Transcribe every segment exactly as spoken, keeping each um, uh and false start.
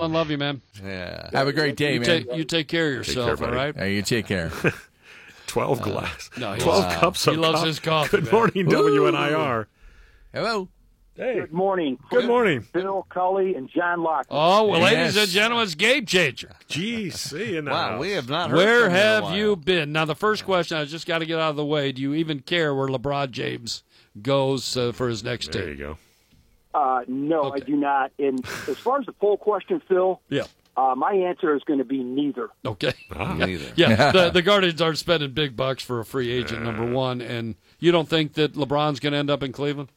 gentlemen. Love you, man. Yeah. Have a great day, you man. Take, you take care of yourself, care, all right? Hey, you take care. Twelve glass. no, he Twelve loves- cups he of loves coffee. his coffee, Good man. morning, W N I R. Hello. Hey. Good morning. Good morning. Bill Cully and John Locke. Oh, well, Yes. ladies and gentlemen, it's Game Changer. G C in the Wow, house. we have not heard Where from you in a have while. you been? Now, the first question, I just got to get out of the way. Do you even care where LeBron James goes uh, for his next There team? you go. Uh, no, Okay. I do not. And as far as the poll question, Phil, Yeah. uh, my answer is going to be neither. Okay. Ah. Neither. Yeah, the, the Guardians aren't spending big bucks for a free agent, number one. And you don't think that LeBron's going to end up in Cleveland?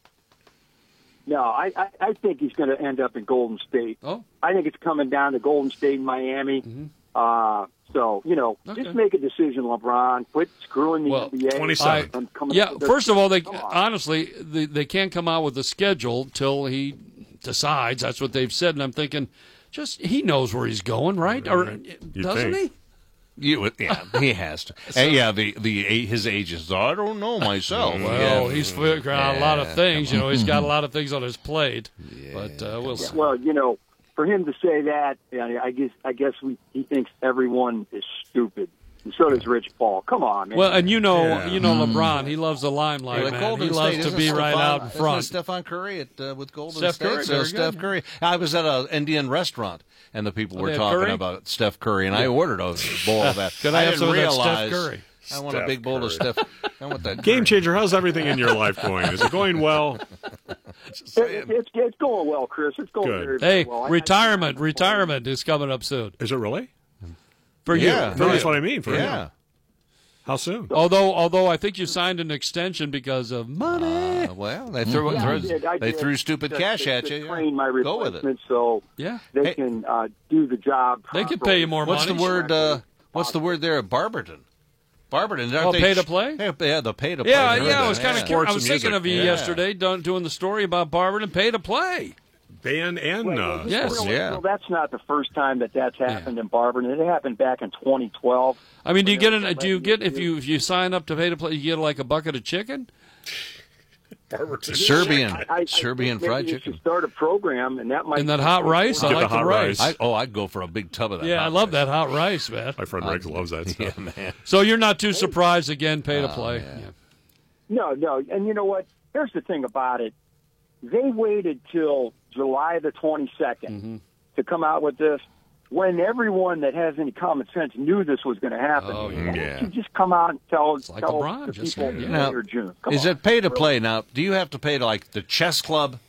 No, I, I, I think he's going to end up in Golden State. Oh. I think it's coming down to Golden State and Miami. Uh, so, you know, Okay. just make a decision, LeBron. Quit screwing the Well, N B A. twenty-seven. I'm coming Yeah, up with first of all, they Come on. honestly they, they can't come out with a schedule till he decides. That's what they've said, and I'm thinking, just he knows where he's going, right? Or doesn't think. You, yeah, he has to. And yeah, the the his agents. I don't know myself. he? Well, Yeah. he's figuring out a lot of Yeah, things. You know, he's got a lot of things on his plate. But uh, we'll see. Well, you know, for him to say that, yeah, I guess I guess we, he thinks everyone is stupid. And so does Rich Paul. Come on, man. Well, and you know, Yeah. you know, LeBron. He loves the limelight, Well, man. Golden He loves State, to isn't be Stephon- right out in isn't front. Stephon Curry at, uh, with Golden Steph State. Curry, So very Steph good. Curry. I was at an Indian restaurant, and the people Oh, were they had talking curry? about Steph Curry, and I ordered a bowl of that. Could I have didn't some of that realize, Steph Curry? I want a Steph big bowl of Curry. Steph. I want that Game curry. changer. How's everything in your life going? Is it going well? It- it's, it's going well, Chris. It's going Good. very, very Hey, well. I- retirement, I- retirement is coming up soon Is it really? for Yeah. you. No, For that's you. what I mean. For Yeah. him. How soon? Although, although I think you signed an extension because of money. Uh, well, they threw, Yeah, threw I did, I they did. threw stupid To- cash to- at to you. Train Yeah. my Go with it. replacement so Yeah. they Hey. can uh, do the job. They could properly. pay you more What's the money. word? Uh, what's the word there at Barberton? Barberton. aren't Oh, they- pay to play? Yeah, yeah, the pay to play. Yeah, I heard yeah. I that. was kind of Yeah. curious. I Sports was and thinking music. of you Yeah. yesterday, done, doing the story about Barber and pay to play. Band and Well, uh, Yes. well, Yeah. well, that's not the first time that that's happened in Barberton. It happened back in twenty twelve. I mean, do you get an? Do you get if you if you sign up to pay to play, you get like a bucket of chicken? Serbian, I, I Serbian think maybe fried you chicken. should start a program, and that might And that hot rice, I Get like the the hot rice. rice. I, oh, I'd go for a big tub of that. Yeah, hot I love rice. that hot rice, man. My friend Rex loves that stuff. Yeah, man. So you're not too surprised again, pay to play. yeah. Yeah. No, no. And you know what? Here's the thing about it. They waited till July the twenty-second Mm-hmm. to come out with this when everyone that has any common sense knew this was going to happen. Oh, yeah. Why don't Yeah. you just come out and tell, like tell LeBron the just people said, yeah. in Now, May or June. Come Is on. it pay to play now? Do you have to pay to like the chess club?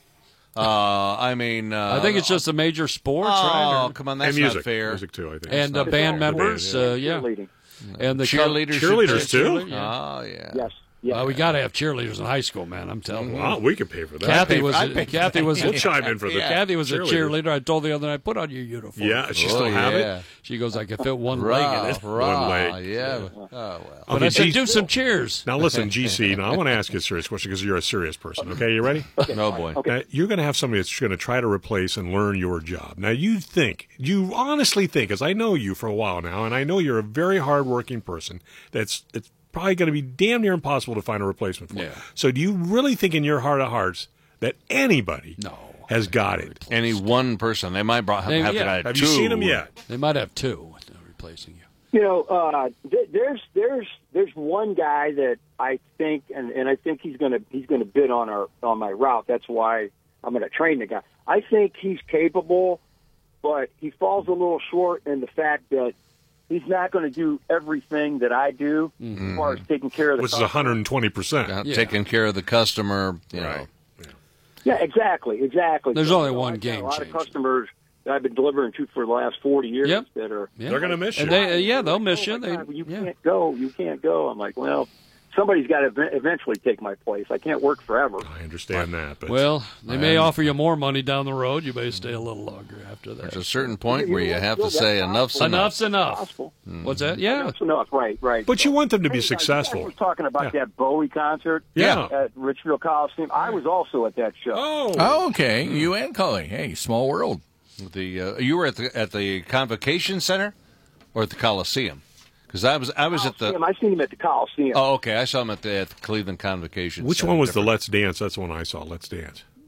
Uh, I mean, uh, I think it's just a major sports, oh, right? Or- come on, And that's music. not fair. Music, too, I think. and uh, It's not- band Band, members, yeah. uh, yeah, Cheerleading. and the Cheerleaders, should Cheerleaders, pay- too? Yeah. Oh yeah. Yes. Yes. Well, we got to have cheerleaders in high school, man. I'm telling you. Wow, we could pay for that. Kathy pay- was I'd a, pay- Kathy was We'll a, chime in for the Yeah. Kathy was a cheerleaders. cheerleader. I told the other night, put on your uniform. Yeah, she Oh, still have yeah. it. She goes, I can fit one Rah, leg in it. rah, One leg. Yeah. Oh well. But I said, G- do some cheers. Now listen, G C. Now I want to ask you a serious question because you're a serious person. Okay, you ready? No boy. Now, you're going to have somebody that's going to try to replace and learn your job. Now, you think, you honestly think, as I know you for a while now, and I know you're a very hardworking person, that's it's probably going to be damn near impossible to find a replacement for. Yeah. So do you really think in your heart of hearts that anybody No. has got it? Any one person, they might brought, They- have yeah. to have, Have two. you seen them yet? They might have two uh, replacing you. You know, uh, th- there's there's there's one guy that I think, and, and I think he's gonna he's gonna bid on our on my route. That's why I'm gonna train the guy. I think he's capable, but he falls a little short in the fact that he's not going to do everything that I do as far as taking care of the Which is customer. one hundred twenty percent. Uh, Yeah. Taking care of the customer, you Right. know. Yeah, exactly, exactly. There's So, only you know, one I've got game A lot changer. of customers that I've been delivering to for the last forty years Yep. that are. Yeah. They're going to miss you. And they, uh, yeah, they'll miss Oh you. my They, God, you yeah. can't go. You can't go. I'm like, well, somebody's got to ev- eventually take my place. I can't work forever. I understand that. But Well, they may offer you more money down the road. You may stay a little longer after There's that. a certain point You where you know, have Phil, to say that's enough's possible. enough. Enough's enough. Possible. What's that? Yeah. That's enough. Right, right. But you want them to be Hey, guys, you guys successful. were talking about Yeah. that Bowie concert Yeah. at Richfield Coliseum. I was also at that show. Oh. Hmm. Okay, you and Cully. Hey, small world. The uh, you were at the at the Convocation Center or at the Coliseum? Because I was I was at the. Coliseum. I seen him at the Coliseum. Oh, okay. I saw him at the, at the Cleveland Convocation. Which Center. one was the Different- Let's Dance? That's the one I saw. Let's Dance.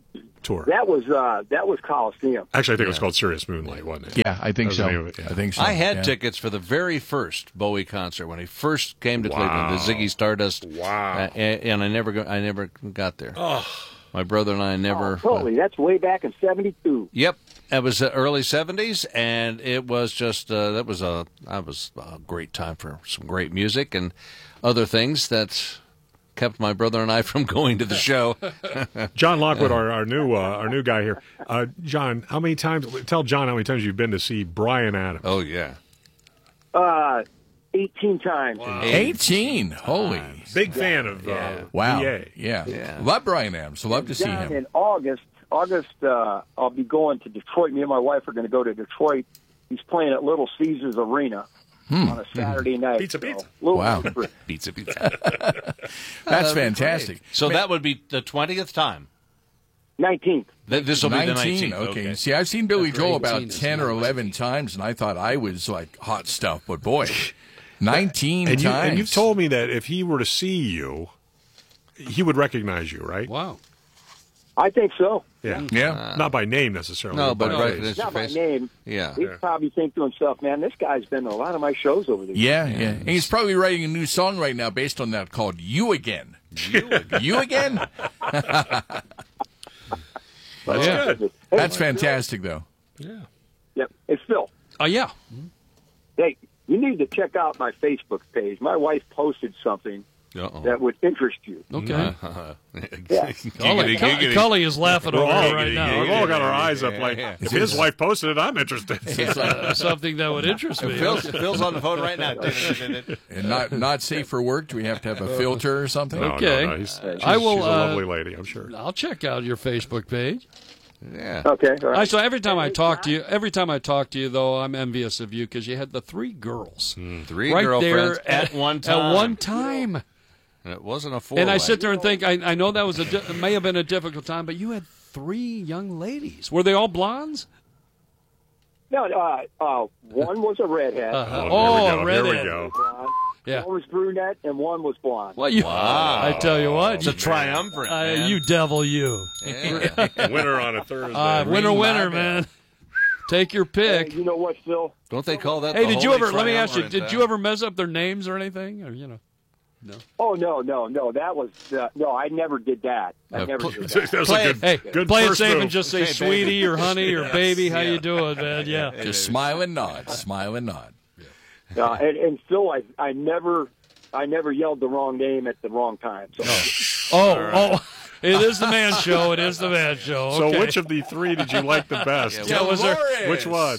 tour? That was uh, that was Coliseum. Actually, I think it was called Serious Moonlight, wasn't it? Yeah, I think That was so. the name of it, yeah. I think so. I had yeah. tickets for the very first Bowie concert when he first came to Wow. Cleveland, the Ziggy Stardust. Wow. Uh, and, and I never, go, I never got there. Oh. My brother and I never. Oh, totally. That's way back in seventy-two. Yep, it was the early seventies, and it was just uh, that was a that was a great time for some great music and other things that kept my brother and I from going to the show. John Lockwood, our, our new uh, our new guy here. Uh, John, how many times? Tell John how many times you've been to see Bryan Adams. Oh yeah, Uh, eighteen times. eighteen. Holy. Big fan of uh, Wow. B A. Yeah. Yeah. Love Bryan Adams. Love to see Down him. in August, August, uh, I'll be going to Detroit. Me and my wife are going to go to Detroit. He's playing at Little Caesars Arena on a Saturday night. Pizza, So, pizza. little Wow. different. pizza, pizza. That's fantastic. So that would be the twentieth time. nineteenth. Th- This will be the nineteen. nineteenth. Okay. See, I've seen Billy After Joel eighteen about is ten or nice. eleven times, and I thought I was like hot stuff. But boy, nineteen And, you, times. and you've told me that if he were to see you, he would recognize you, right? Wow. I think so. Yeah. Yeah. Not by name necessarily. No, but by right, face. it's your Not my face. name. Yeah. He'd probably think to himself, man, this guy's been to a lot of my shows over the years. Yeah, yeah. And he's probably writing a new song right now based on that called You Again. You Again? You Again? That's Yeah. good. Hey, That's fantastic, though. Yeah. Yep. Hey, Phil. Oh, yeah. Hey, you need to check out my Facebook page. My wife posted something Uh-oh. that would interest you. Okay. Uh-huh. Cully, Cully, Cully is laughing over it right now. We've all got our eyes up like, yeah. if his wife posted it, I'm interested. It's uh, something that would interest me. Phil's, Phil's on the phone right now. And not not safe for work? Do we have to have a filter or something? No, Okay. no, no. He's, she's, I will, she's a uh, lovely lady, I'm sure. I'll check out your Facebook page. Yeah. Okay. All right. I, so every time I talk to you, every time I talk to you, though, I'm envious of you because you had the three girls Three right girlfriends there at, one time. At one time. And it wasn't a four. And I sit there and think, I, I know that was a di- it may have been a difficult time, but you had three young ladies. Were they all blondes? No, uh, uh, one was a redhead. Uh-huh. Oh, Oh, there we go. There we redhead. go. Blonde. Yeah. One was brunette and one was blonde. Well, you, Wow. I tell you what, It's a triumvirate, uh, man. you devil, you. Yeah. Winner on a Thursday. Uh, winner, Ring winner, my man. Take your Hey, pick. you know what, Phil? Don't they call that Hey, the did you holy ever? Let me ask you. triumvirate, Did uh, you ever mess up their names or anything? Or you know? Oh no, no, no. That was uh, no. I never did that. I Uh, never pl- did that. That was Play a it. good, Hey, good play it first safe move. and just say Okay, sweetie or honey or baby. How you doing, man? Yeah. Just smile and nod. Smile and nod. Uh, and, and Phil, I, I never, I never yelled the wrong name at the wrong time. So Oh, oh. It is the man show. It is the man show. So Okay. which of the three did you like the best? Yeah, was there- Which one?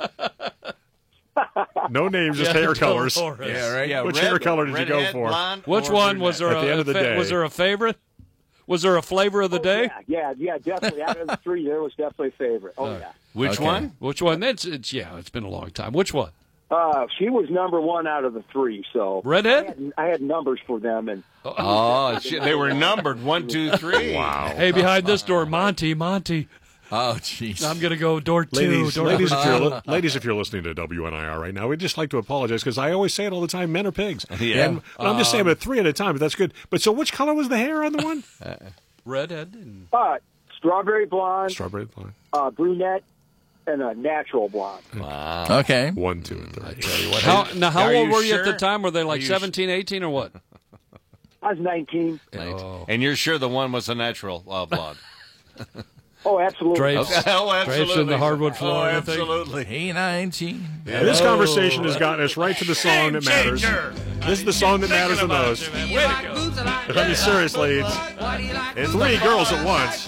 No names, just Yeah, hair colors. Dolores. Yeah, right? Yeah, Which red- hair color did you go redhead, for? blonde, Which or one was there? At the a, end of the fa- day. Was there a favorite? Was there a flavor of the day? yeah, yeah, yeah, definitely. Out of the three, there was definitely a favorite. Oh yeah. Which Okay. one? Which one? It's, it's yeah. It's been a long time. Which one? Uh, she was number one out of the three. So I Redhead? had, I had numbers for them, and Oh, shit. They were numbered one, two, three. Wow. Hey, behind this door, Monty, Monty. Oh, jeez. I'm gonna go door two. Ladies, door ladies, number if you're, two. li- ladies, if you're listening to W N I R right now, we'd just like to apologize because I always say it all the time: men are pigs. Yeah. And, and I'm just saying, but three at a time. But that's good. But so, which color was the hair on the one? Redhead. And, uh, strawberry blonde, Strawberry blonde. uh, brunette, and a natural blonde. Okay. One, two, and three. how, now, how Are old you were you at the sure? time? Were they like you sh- seventeen, eighteen, or what? I was nineteen. Oh. And you're sure the one was a natural uh, blonde? Oh, absolutely. Drapes. oh, absolutely. Drapes in the hardwood floor. Oh, I think. absolutely. Hey, nineteen. This conversation has gotten us right to the song that matters. This is the song that matters the most. I mean, seriously, it's, it's three girls at once.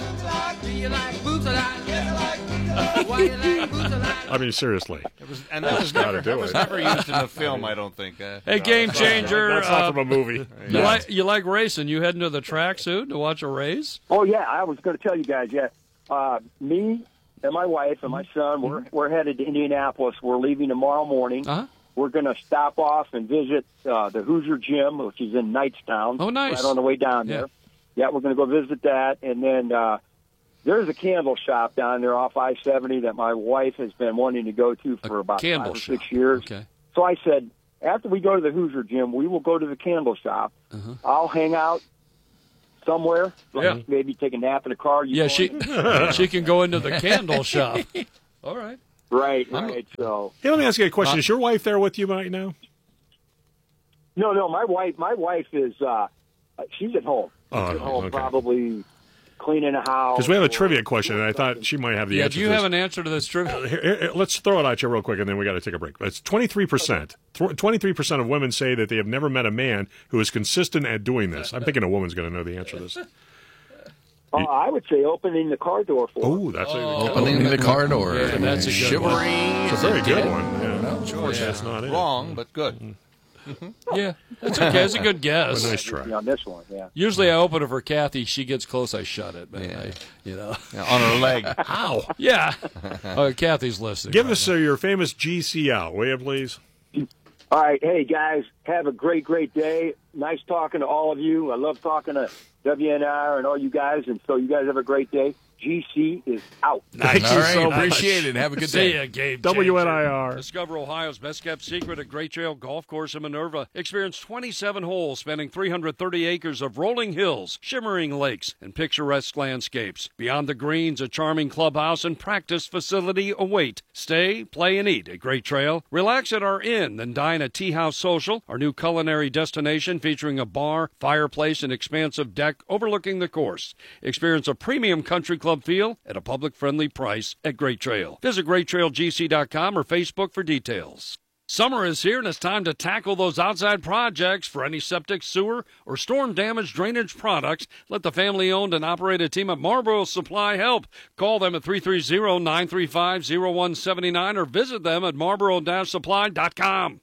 I mean, seriously. And that was Gotta never, do that was it. never used in a film, I don't think. Uh, Hey, game changer. That's uh, not from a movie. you like you like racing? You heading to the track soon to watch a race? Oh yeah, I was going to tell you guys. Yeah, uh, me and my wife and my son, we're we're headed to Indianapolis. We're leaving tomorrow morning. Uh huh. We're going to stop off and visit uh, the Hoosier Gym, which is in Knightstown. Oh, nice. Right on the way down Yeah. there. Yeah, we're going to go visit that, and then uh, there's a candle shop down there off I seventy that my wife has been wanting to go to for about five candle or shop. six years. Okay. So I said, after we go to the Hoosier Gym, we will go to the candle shop. Uh-huh. I'll hang out, somewhere. Like Yeah. maybe take a nap in a car. You Yeah, go she in. she can go into the candle shop. All right. Right, right. So Hey, let me ask you a question. Is your wife there with you right now? no, no. My wife, my wife is uh, she's at home. Oh, She's at home, okay. probably cleaning a house. Because we have a or trivia question, and I something. thought she might have the Yeah, answer. do you to have this. an answer to this trivia? Here, here, let's throw it at you real quick, and then we got to take a break. It's twenty-three percent. twenty-three percent of women say that they have never met a man who is consistent at doing this. I'm thinking a woman's going to know the answer to this. Uh, I would say opening the car door for her. Oh, that's a, Opening the car door. Yeah, that's a good Chivalry. one. that's a very good one. Yeah. Of course, Yeah. that's not it. Wrong, but good. Yeah, that's okay. That's a good guess. But nice try. On this one, yeah. Usually, I open it for Kathy. She gets close, I shut it. But Yeah. I, you know, Yeah, on her leg. Ow. yeah. Oh, Kathy's listening. Give right us uh, your famous G C out, will you, please? All right, hey guys, have a great, great day. Nice talking to all of you. I love talking to W N I R and all you guys, and so you guys have a great day. G C is out. Thank All you right, so much. appreciate it. Have a good See day. ya, Gabe. W N I Changer. R. Discover Ohio's best kept secret at Great Trail Golf Course in Minerva. Experience twenty-seven holes spanning three hundred thirty acres of rolling hills, shimmering lakes, and picturesque landscapes. Beyond the greens, a charming clubhouse and practice facility await. Stay, play, and eat at Great Trail. Relax at our inn, then dine at Tea House Social, our new culinary destination featuring a bar, fireplace, and expansive deck overlooking the course. Experience a premium country club feel at a public-friendly price at Great Trail. Visit great trail g c dot com or Facebook for details. Summer is here, and it's time to tackle those outside projects. For any septic, sewer, or storm-damaged drainage products, let the family-owned and operated team at Marlboro Supply help. Call them at three three zero, nine three five, zero one seven nine or visit them at marlboro dash supply dot com.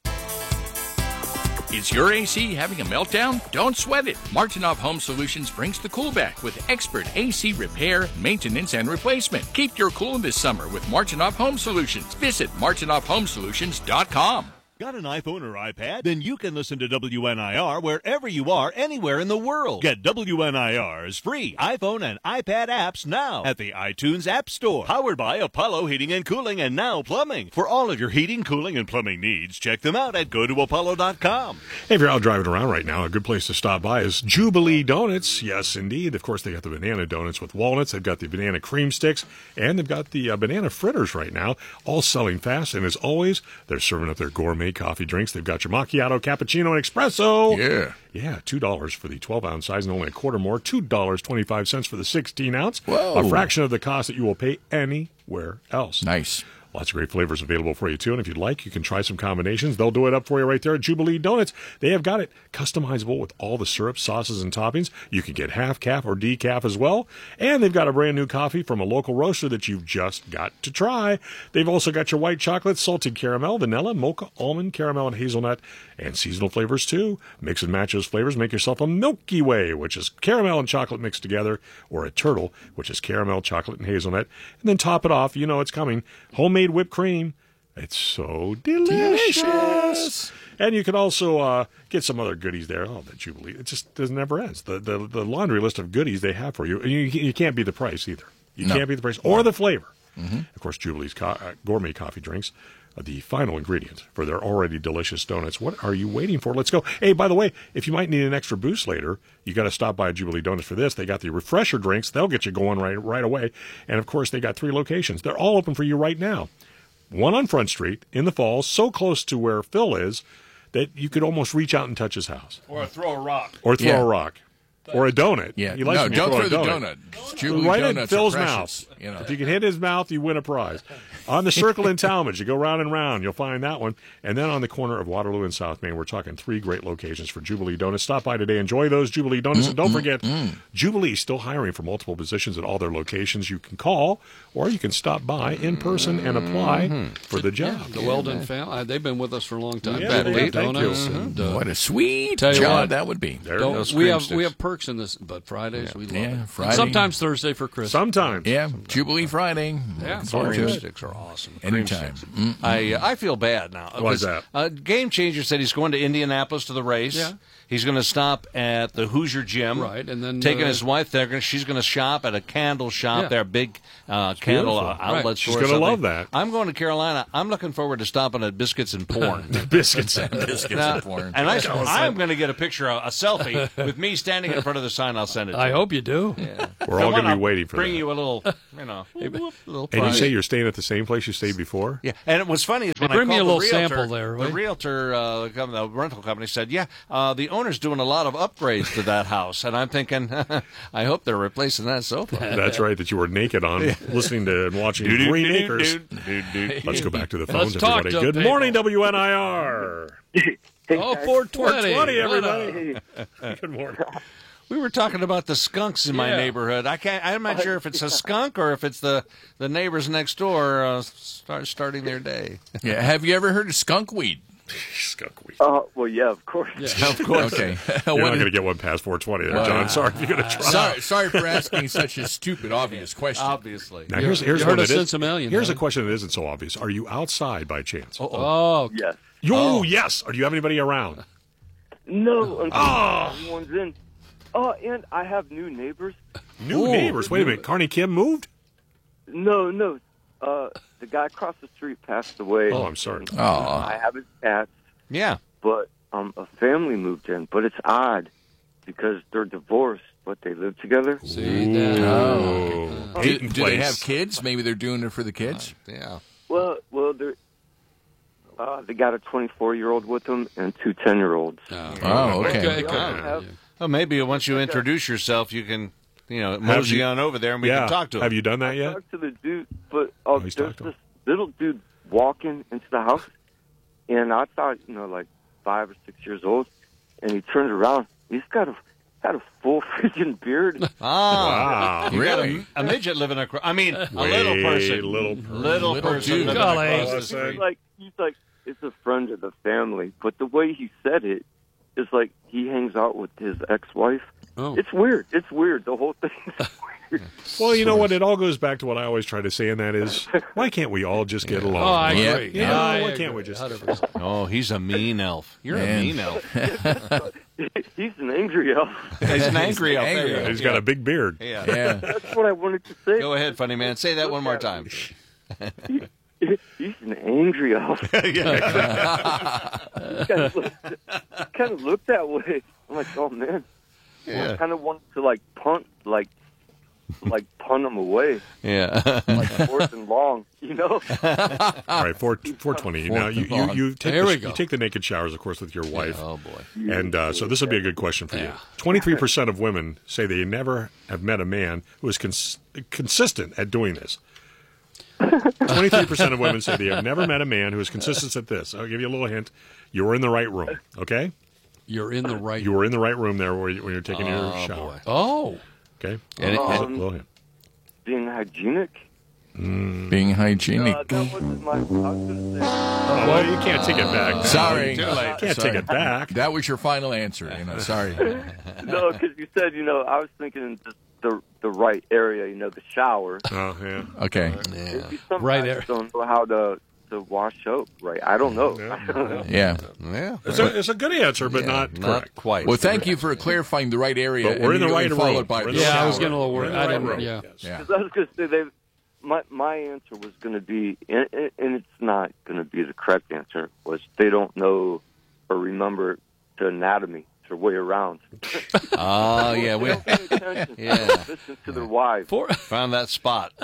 Is your A C having a meltdown? Don't sweat it. Martinoff Home Solutions brings the cool back with expert A C repair, maintenance, and replacement. Keep your cool this summer with Martinoff Home Solutions. Visit martinoff home solutions dot com. Got an iPhone or iPad? Then you can listen to W N I R wherever you are, anywhere in the world. Get W N I R's free iPhone and iPad apps now at the iTunes App Store. Powered by Apollo Heating and Cooling and Now Plumbing. For all of your heating, cooling, and plumbing needs, check them out at go to apollo dot com. Hey, if you're out driving around right now, a good place to stop by is Jubilee Donuts. Yes, indeed. Of course, they got the banana donuts with walnuts. They've got the banana cream sticks, and they've got the uh, banana fritters right now, all selling fast. And as always, they're serving up their gourmet coffee drinks. They've got your macchiato, cappuccino, and espresso. Yeah. Yeah, two dollars for the twelve-ounce size and only a quarter more. two dollars and twenty-five cents for the sixteen-ounce. Whoa. A fraction of the cost that you will pay anywhere else. Nice. Lots of great flavors available for you, too. And if you'd like, you can try some combinations. They'll do it up for you right there at Jubilee Donuts. They have got it customizable with all the syrups, sauces, and toppings. You can get half calf or decaf as well. And they've got a brand new coffee from a local roaster that you've just got to try. They've also got your white chocolate, salted caramel, vanilla, mocha, almond, caramel, and hazelnut, and seasonal flavors, too. Mix and match those flavors. Make yourself a Milky Way, which is caramel and chocolate mixed together, or a turtle, which is caramel, chocolate, and hazelnut. And then top it off. You know it's coming. Homemade whipped cream. It's so delicious. delicious. And you can also uh, get some other goodies there. Oh, the Jubilee. It just doesn't never ends. The, the the laundry list of goodies they have for you. And you, you can't beat the price either. You No. can't beat the price or the flavor. Mm-hmm. Of course, Jubilee's co- uh, gourmet coffee drinks are the final ingredient for their already delicious donuts. What are you waiting for? Let's go. Hey, by the way, if you might need an extra boost later, you got to stop by Jubilee Donuts for this. They got the refresher drinks. They'll get you going right right away. And, of course, they got three locations. They're all open for you right now. One on Front Street in the Falls, so close to where Phil is that you could almost reach out and touch his house. Or throw a rock. Or throw Yeah. a rock. Or a donut. Yeah. He likes No, when you don't throw throw a the donut. donut. Jubilee Right in donuts Phil's are precious, mouth. You know. If you can hit his mouth, you win a prize. On the Circle in Talmadge, you go round and round, you'll find that one. And then on the corner of Waterloo and South Main, we're talking three great locations for Jubilee Donuts. Stop by today, enjoy those Jubilee Donuts, and don't forget, Jubilee is still hiring for multiple positions at all their locations. You can call, or you can stop by in person and apply for the job. The Weldon family, uh, they've been with us for a long time. Yeah, Bad they Leaf have. Thank Donuts. you. And, uh, What a sweet Tell you job what. that would be. There don't- those we cream have sticks. we have perks in this, but Fridays we love Yeah, it. Friday. Sometimes Thursday for Christmas. Sometimes. Yeah, Jubilee Friday. Yeah. Looking forward to Cream it. sticks are awesome. Anytime. Cream sticks. I uh, I feel bad now. Why is that? Uh, Game Changer said he's going to Indianapolis to the race. Yeah. He's going to stop at the Hoosier Gym. Right, and then, taking uh, his wife there. Gonna- She's going to shop at a candle shop Yeah. there, big uh, candle beautiful. uh, outlet Right. She's store. or gonna something. love that. I'm going to Carolina. I'm looking forward to stopping at Biscuits and Porn. Biscuits. Biscuits Now- and porn. and I, I'm going to get a picture, a selfie with me standing in front of the sign. I'll send it to I you. hope you do. We're all going to I'll be waiting for bring that. you a little, you know, little And you prize. say you're staying at the same place you stayed before? Yeah, and it was funny is when Bring I me called a little the realtor, sample there, will the you? realtor, uh, the com- the rental company said, "Yeah, uh, the owner's doing a lot of upgrades to that house," and I'm thinking, I hope they're replacing that sofa. That's right, that you were naked on, listening to and watching Green Acres. Let's go back to the phones, Let's talk everybody. to Good people. morning, W N I R. Oh, four twenty. four twenty, What up? everybody. Good morning. We were talking about the skunks in my Yeah. neighborhood. I can't. I'm not sure if it's a skunk or if it's the, the neighbors next door uh, start starting their day. Yeah. Have you ever heard of skunk weed? Skunk weed. Uh, well, yeah, of course. Of course. Okay. You're What not is- going to get one past four twenty there, John. Sorry if you're going to try. sorry, sorry for asking such a stupid, obvious question. Obviously. Now, here's, here's You one heard of that is- Sinsemillion, Here's huh? a question that isn't so obvious. Are you outside by chance? Oh, Oh, Yes. oh. yes. Or do you have anybody around? No, until Oh. everyone's in. Oh, and I have new neighbors. New neighbors. Wait a minute. Carney Kim moved? No, no. Uh, the guy across the street passed away. Oh, I'm sorry. And Aw. I have his cats, Yeah. but um, a family moved in. But it's odd because they're divorced, but they live together. see that. Oh. Do, Peyton do they Place. have kids? Maybe they're doing it for the kids. Yeah. Well, well, they're. Uh, they got a twenty-four-year-old with them and two ten-year-olds. Oh, okay. Okay, okay. have- Well, maybe once you introduce yourself, you can, you know, mosey you- on over there and we yeah. can talk to him. Have you done that yet? Talked to the dude, but uh, he's there's talked to this little dude walking into the house, and I thought, you know, like five or six years old, and he turns around. He's got a got a full freaking beard. Ah. Wow. You got Really? a, a midget living across. I mean, a Way little person. little person. Little, Little person dude. living Golly. across the He's street. He's like, he's like, it's a friend of the family. But the way he said it is like he hangs out with his ex-wife. Oh. It's weird. It's weird. The whole thing is weird. Well, you know what? It all goes back to what I always try to say, and that is, why can't we all just get along? Oh, I Yeah. agree. Yeah, I why agree. can't we just- one hundred percent. Oh, he's a mean elf. You're Man. a mean elf. He's an angry elf. He's an angry elf. angry There you elf. go. He's got a big beard. Yeah. Yeah. That's what I wanted to say. Go ahead, funny man. Say that one more time. He's an angry elf. He kind of looked, kind of looked that way. I'm like, oh man. I kind of wanted to like punt, like, like punt him away, Yeah. like fourth and long, you know. All right, four four twenty. Now you, you, you take There the, we go. you take the naked showers, of course, with your wife, Oh boy. and uh, so this will be a good question for you. Yeah. Twenty-three percent of women say they never have met a man who is cons- consistent at doing this. Twenty-three percent of women say they have never met a man who is consistent at this. I'll give you a little hint. You were in the right room, okay? You're in the right. You were in the right room there where you, when you're taking your Oh, shower, boy. Oh, okay? And it- A Um, little hint. Being hygienic. Being hygienic. Uh, that wasn't my. I was gonna say. Oh, well, you can't take it back. Sorry. Too late. Can't Sorry. take it back. That was your final answer. You know, sorry. No, because you said, you know, I was thinking just the the right area, you know, the shower. Oh, yeah. Okay. Maybe some Right guys there. don't know how to to wash up right. I don't know. I don't know. Yeah. Yeah. It's a, it's a good answer, but not Not correct. quite. Well, thank you for clarifying the right area. But we're in the immediately right followed room. by We're in the the yeah. I was shower. getting a little We're in worried. the I right didn't. room. Yeah. Yes. Yeah. Because I was going to say they. My my answer was going to be, and, and it's not going to be the correct answer. Was they don't know or remember the anatomy, their way around. Oh, yeah. We They don't pay attention. Yeah. They don't listen to their wives. Four. found that spot.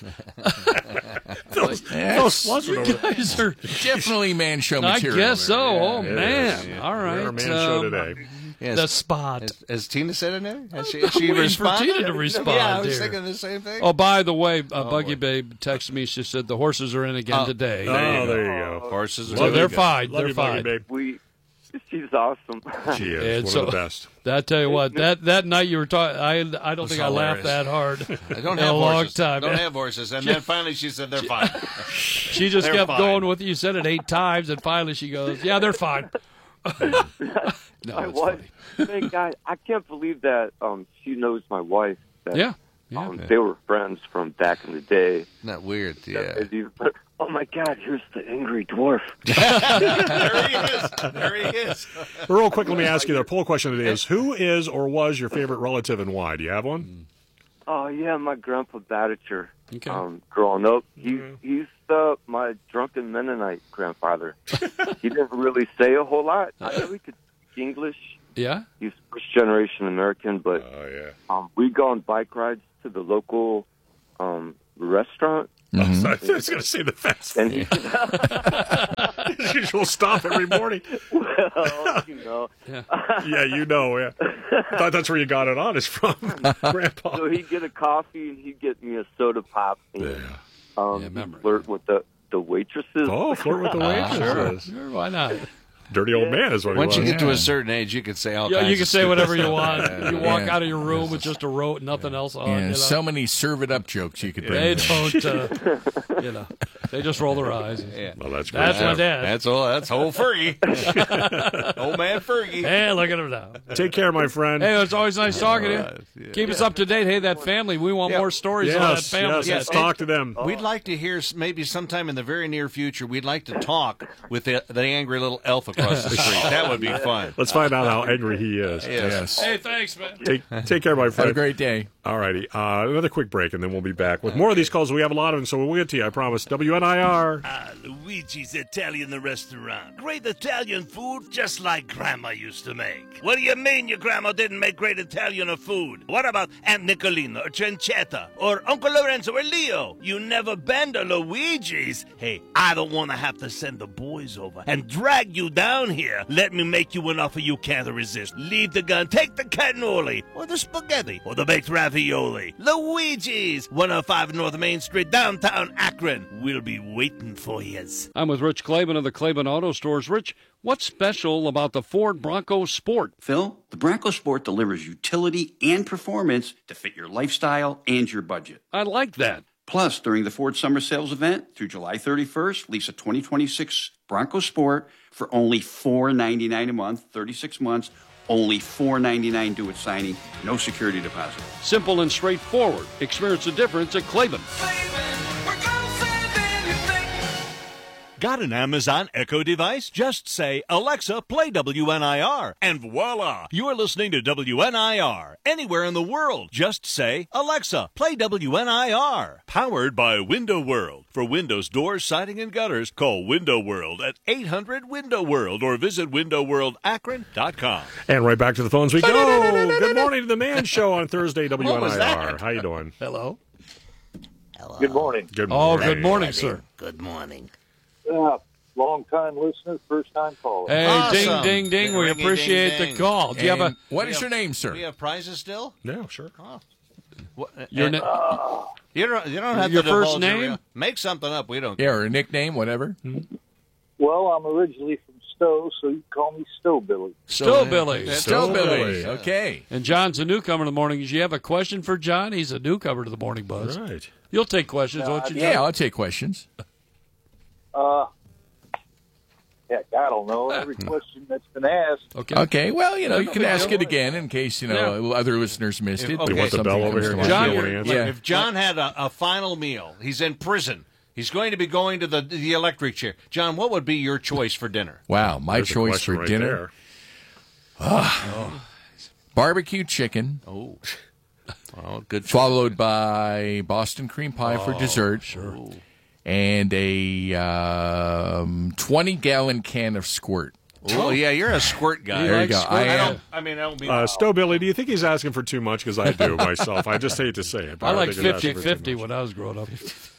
Those, Yes. those sluts are over there. Guys are. Definitely man show I material. guess there. so. Oh It man. is. All right. We're a man show um, today. Yes. The spot. Has, has Tina said it now? Has she, I'm has she waiting for responded? Tina to respond, Yeah, I was dear. thinking the same thing. Oh, by the way, uh, Buggy Babe texted me. She said the horses are in again Oh. today. Oh, there you go. Horses are So Love they're you, babe. fine. Love They're you, Buggy fine. babe. We. She's awesome. She is And one so- of the best. That tell you what, that that night you were talking, I I don't think I laughed hilarious. that hard I don't in have a long horses. time. Don't have horses. And then finally she said they're fine. She just They're kept fine. going with it. You said it eight times, and finally she goes, "Yeah, they're fine." no, my it's wife. funny. Man, guy, I can't believe that um, she knows my wife. That Yeah. Yeah, um, man. they were friends from back in the day. Not weird, yeah. Oh my God! Here's the angry dwarf. There he is. There he is. Real quick, let me ask you. The poll question today is: who is or was your favorite relative, and why? Do you have one? Oh yeah, my grandpa Badicher. Okay. Um, growing up, he's he's uh, my drunken Mennonite grandfather. He didn't really say a whole lot. I know he could speak English. Yeah? He's first generation American, but Oh yeah. um, we'd go on bike rides to the local um, restaurant. Oh, so I was going to say the fast And he, His usual stop every morning. well, you know, Yeah, you know. Yeah. I thought that's where you got it on is from, Grandpa. so he'd get a coffee and he'd get me a soda pop. And, Yeah. um, Yeah, he'd memory. flirt with the the waitresses. Oh, flirt with the waitresses. Sure, why not? Dirty old man is what he Once you was. get to a certain age, you can say all Yeah, kinds you can of say stupid whatever you stuff. want. You walk Yeah. out of your room with just a rote, nothing else on. Yeah, you know? so many serve it up jokes you could bring. They there. don't, uh, you know, they just roll their eyes. Yeah. Well, that's great. That's my dad. That's all. That's old Fergie. Old man Fergie. Hey, look at him now. Take care, my friend. Hey, it's always nice talking to Right, you. yeah. Keep us up to date. Hey, that family, we want Yeah. more stories on that Yes, family. yes, let's talk to them. We'd like to hear s- maybe sometime in the very near future. We'd like to talk with the, the angry little elf across the street. That would be fun. Let's find out how angry he is. Yes. Hey, thanks, man. Take, take care, my Have a friend. great day. All righty. Uh, another quick break, and then we'll be back with more of these calls. We have a lot of them, so we'll get to you, I promise. W N I R. Ah, Luigi's Italian restaurant. Great Italian food just like Grandma used to make. What do you mean your grandma didn't make great Italian food? What about Aunt Nicolina or Trencetta or Uncle Lorenzo or Leo? You never been to Luigi's? Hey, I don't want to have to send the boys over and drag you down here. Let me make you an offer you can't resist. Leave the gun, take the cannoli or the spaghetti or the baked ravioli. Luigi's, one oh five North Main Street, downtown Akron. We'll be waiting for yous. I'm with Rich Claiborne of the Claiborne Auto Stores. Rich, what's special about the Ford Bronco Sport? Phil, the Bronco Sport delivers utility and performance to fit your lifestyle and your budget. I like that. Plus, during the Ford Summer Sales event through July thirty-first, lease a twenty twenty-six Bronco Sport for only four ninety-nine a month, thirty-six months, only four ninety-nine due at signing, no security deposit. Simple and straightforward. Experience the difference at Claiborne. Got an Amazon Echo device? Just say, Alexa, play W N I R, and voila! You're listening to W N I R. Anywhere in the world, just say, Alexa, play W N I R. Powered by Window World. For windows, doors, siding, and gutters, call Window World at eight hundred window world or visit window world akron dot com. And right back to the phones we go. Good morning to the Man Show on Thursday, W N I R. How you doing? Hello. Good morning. Good Oh, morning. good morning, sir. Good morning. Uh, long time listener, first time caller. Hey, Awesome. ding, ding, ding. We Ringy, appreciate ding, the ding. call. Do you have a And what We is have- your name, Do sir? we have prizes still? Yeah, sure. What, your and- na- you don't. You don't have Your to first divulge your name? real- Make something up. We don't. Yeah, or a nickname, whatever. Well, I'm originally from Stowe, so you can call me Stowe Billy. Still Billy. That's Still Billy. Billy. Okay. And John's a newcomer in the morning. Do you have a question for John? He's a newcomer to the Morning Buzz. Right. You'll take questions, won't you, John? Yeah, I'll take questions. Uh, heck, I don't know every question that's been asked. Okay. Okay, well, you know, you can big ask deal. it again in case, you know, other listeners missed it. Okay. You want the Something bell over comes here? to in case John, you you're- want to answer? Yeah. If John had a, a final meal, he's in prison. He's going to be going to the the electric chair. John, what would be your choice for dinner? Wow, my There's a choice question for right dinner. there. Barbecue chicken, Oh, oh, good. choice. followed by Boston cream pie for dessert. Sure. And a um, twenty-gallon can of squirt. Oh, yeah, you're a squirt guy. You There you like go. squirt? I I am. don't. I mean, I don't mean. Uh, Stowe Billy, do you think he's asking for too much? Because I do myself. I just hate to say it. but I don't like think he's asking for too fifty-fifty much. when I was growing up.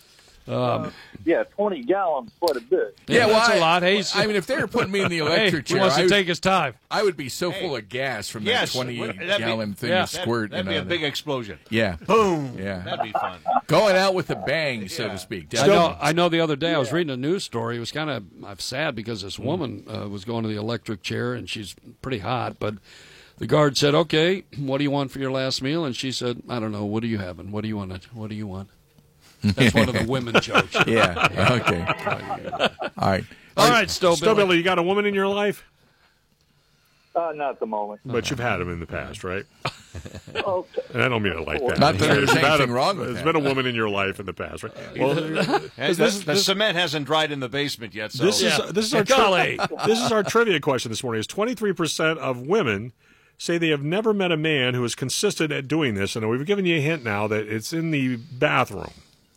Yeah, twenty gallons, quite a bit. Yeah, well, that's I- a lot. Hey, I mean, if they were putting me in the hey, electric he chair, wants I to would, take his time. I would be so full of gas from Yes, that that'd be- twenty-gallon thing yeah. of squirt. That'd you be know, a big explosion. Yeah. Boom. Yeah. That'd be fun. Going out with a bang, so to speak. I know. I know. The other day, I was reading a news story. It was kind of uh, sad because this woman uh, was going to the electric chair, and she's pretty hot. But the guard said, "Okay, what do you want for your last meal?" And she said, "I don't know. What are you having? What do you want? What do you want?" That's one of the women jokes. Yeah. Okay. All right. All right, Stowe Stowe Billy. Billy, you got a woman in your life? Uh, not at the moment. But you've had them in the past, right? Okay. And I don't mean it like that. Not that there's You've had anything a- wrong with There's that. been a woman in your life in the past, right? Well, Hey, this, the, this, the this, cement hasn't dried in the basement yet. So this is this is our Golly. tri- this is our trivia question this morning. Is twenty-three percent of women say they have never met a man who is consistent at doing this, and we've given you a hint now that it's in the bathroom.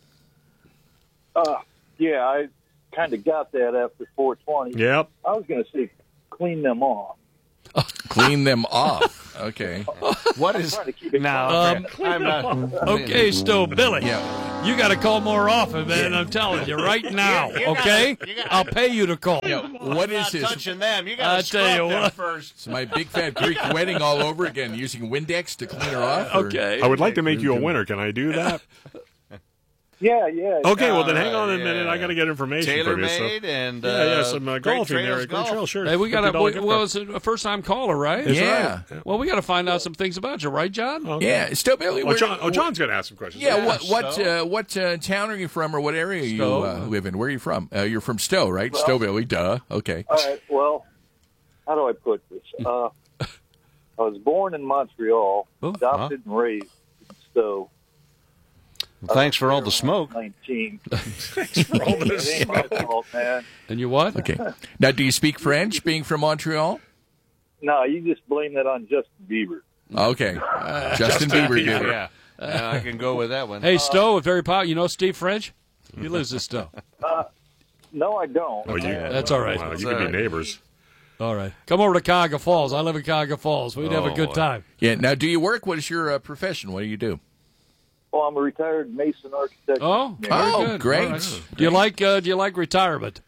Uh, yeah, I kind of got that after four twenty. Yep. I was going to say clean them off. Clean them off. Okay. what is Trying to keep it now? Um, I'm not. Okay, Sto, Billy. Yeah. You got to call more often, man. I'm telling you right now. You- you gotta- okay, you gotta- I'll pay you to call. Yeah. What is not his? touching them. You I'll got to tell you scrub them what. first. It's my big fat Greek wedding all over again, using Windex to clean her off. or- Okay. I would like to make you a winner. Can I do that? Yeah, yeah. Okay, well All then hang on a right, minute. yeah. I got to get information Tailor from you. So. made and uh, Yeah, yeah, some uh, Great golfing there. Trails Great Golf. Trail, sure. Hey, we got fifty dollars to. gift Well, card. it's a first time caller, right? Is Yeah. that right? Well, we got to find out some things about you, right, John? Okay. Yeah. Still, Billy. Oh, where- John, oh, John's going to ask some questions. Yeah, what what Stowe. uh, what uh, town are you from, or what area you Stowe. uh, live in? Where are you from? Uh, you're from Stowe, right? Stowe, Billy. Duh. Okay. All right, well, how do I put this? Uh, I was born in Montreal, Oh, adopted and raised in Stowe. Thanks for all the smoke. nineteen. Thanks for all It this. ain't my fault, man. And you what? Okay. Now, do you speak French, being from Montreal? No, you just blame that on Justin Bieber. Okay. Justin Bieber did it. Yeah, yeah, I can go with that one. Hey, Stowe, a very popular. You know Steve French? He lives in Stowe. No, I don't. Oh, you, That's all right. Wow, That's you all could be right. neighbors. All right. Come over to Cuyahoga Falls. I live in Cuyahoga Falls. We'd have a Oh, good boy. time. Yeah. Now, do you work? What is your uh, profession? What do you do? Well, I'm a retired Mason architect. Oh, Yeah. very Oh, good. great. All right. Do you like uh, Do you like retirement?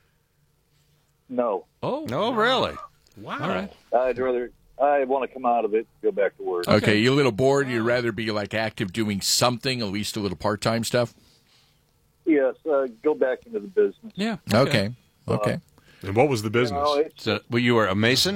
No, Oh, No, really. Wow. all right. I'd rather. I want to come out of it, go back to work. Okay. You a little bored? You'd rather be like active, doing something, at least a little part-time stuff. Yes, uh, go back into the business. Yeah. Okay. Okay. And what was the business? No, it's, So, well, you were a mason.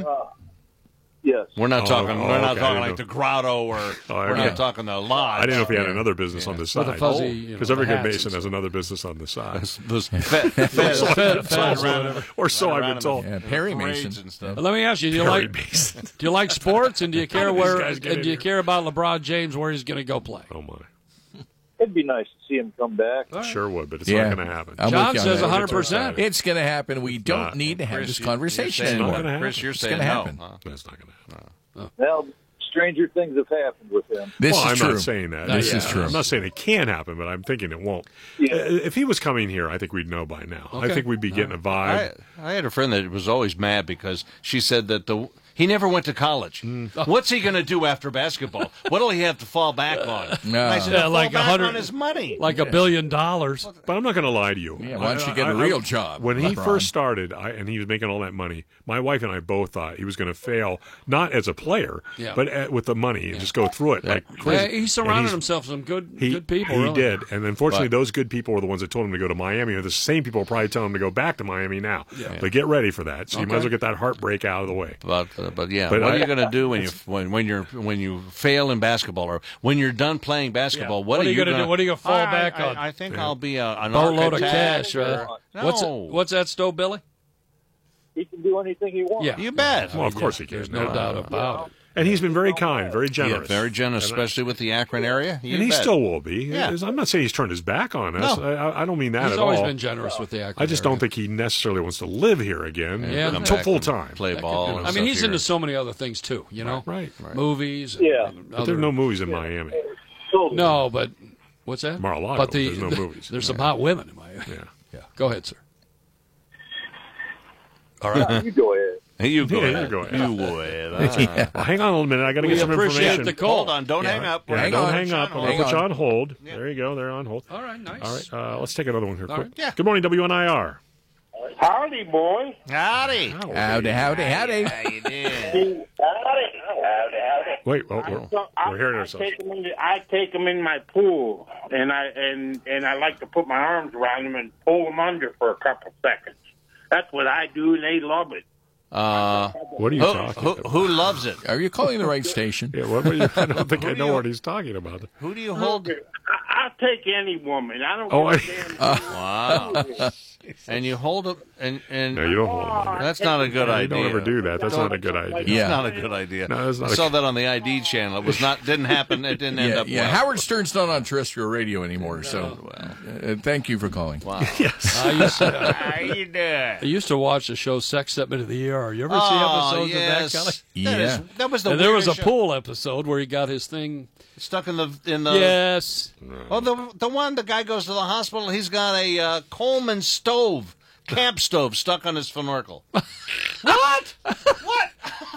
yes. We're not Oh, talking. oh, we're not okay, I talking didn't like know. the grotto, or Oh, I we're yeah. not talking the lodge. I didn't know if he had another business on the With side. the fuzzy, you know, Because every the good hats mason and has another business on the side. Those fe- fe- Fed- flying fed- around- Or so flying I've been around told. in Yeah, the Perry parades Mason. and stuff. Well, let me ask you: Do you Perry like Mason. Do you like sports, and do you care did these where? guys get And in do you here? care about LeBron James where he's going to go play? Oh, my. It'd be nice to see him come back. Sure would, but it's Yeah. not going to happen. I'm John with you on says that. one hundred percent. It's going to happen. We don't not. need to have Chris, this you- conversation you're saying anymore. Not gonna Chris, happen. you're It's saying gonna no. happen. huh? That's not going to happen. Well, stranger things have happened with him. This well, is I'm true. not saying that. This Yeah. is true. I'm not saying it can happen, but I'm thinking it won't. Yeah. Uh, If he was coming here, I think we'd know by now. I Okay. think we'd be getting a I, vibe. I had a friend that was always mad because she said that the he never went to college. What's he going to do after basketball? What'll he have to fall back on? No. And I said, Yeah, "Fall like a back hundred- on his money. Like a billion dollars. But I'm not going to lie to you. Yeah, why don't I- you get a I- I- real job, When he LeBron? first started, I, and he was making all that money, my wife and I both thought he was going to fail, not as a player, Yeah. but at, with the money and just go through it like crazy. Yeah, he And surrounded he's- himself with some good He, good people. he really. did, and unfortunately, But- those good people were the ones that told him to go to Miami. And the same people will probably tell him to go back to Miami now. Yeah. But get ready for that. So you might Okay. as well get that heartbreak out of the way. But uh, but yeah, But what I- are you going to do when you when when you're when you fail in basketball, or when you're done playing basketball? What, What are you going gonna to do? What are you gonna fall I, back I, on? I think I'll be a, an Boatload of architect cash, right? or- What's No. what's that, Stowe, Billy? He can do anything he wants. Yeah, You bet. Well, of course he can. There's no doubt about it. And he's been very kind, very Yeah, generous. very generous, And I- especially with the Akron area. You and he bet. still will be. Yeah. I'm not saying he's turned his back on us. No. I, I don't mean that He's at always all. been generous with the Akron I just area. don't think he necessarily wants to live here again Yeah. Come until back full and time. play ball. and I mean, stuff he's here. into so many other things too. You know, Right. movies. And Yeah. and But other- there are no movies in Miami. So, No, but what's that? Mar-a-Lago, But the, there's no the- movies. There's some hot women in Miami. Yeah. Yeah. Go ahead, sir. All yeah, right. you go ahead. Hey, you go Yeah, ahead. you go ahead. You go ahead. Ah. Well, hang on a little minute. I got to We get some appreciate information. the call. Hold on, don't Yeah. hang up. Yeah, Hang don't on. hang up. I'm Hang going to put you on. on hold. There you go. They're on hold. All right. Nice. All right. Uh, let's take another one here. All quick. right. Yeah. Good morning, W N I R. Howdy, boy. Howdy. Howdy, howdy, howdy. How you doing? Howdy. Howdy, howdy. Wait, well, we're, So I, we're hearing I ourselves. take 'em in the, I take 'em in my pool, and I and and I like to put my arms around them and pull them under for a couple seconds. That's what I do, and they love it. Uh, What are you who, talking who, about? who loves it? Are you calling the right station? Yeah, what were you, I don't think I do know you- what he's talking about. Who do you hold? I, I'll take any woman. I don't Oh, give a I- damn. Wow. and you hold it, and and No, you don't hold them. that's not a good No, idea. you don't ever do that. That's not a good idea. That's Yeah. not a good idea. No, that's not I a- saw that on the I D channel. It was not didn't happen. It didn't end Yeah, up yeah. well. Howard Stern's not on terrestrial radio anymore, so uh, thank you for calling. Wow. Yes. I used, to, How you doing? I used to watch the show Sex Step Into the E R. You ever see Oh, episodes yes. of that, Kelly? That, is, that was the And there was a weirdest show. pool episode where he got his thing. stuck in the in the. Yes. Oh, the the one the guy goes to the hospital. He's got a uh, Coleman stove, camp stove, stuck on his snorkel. What? What?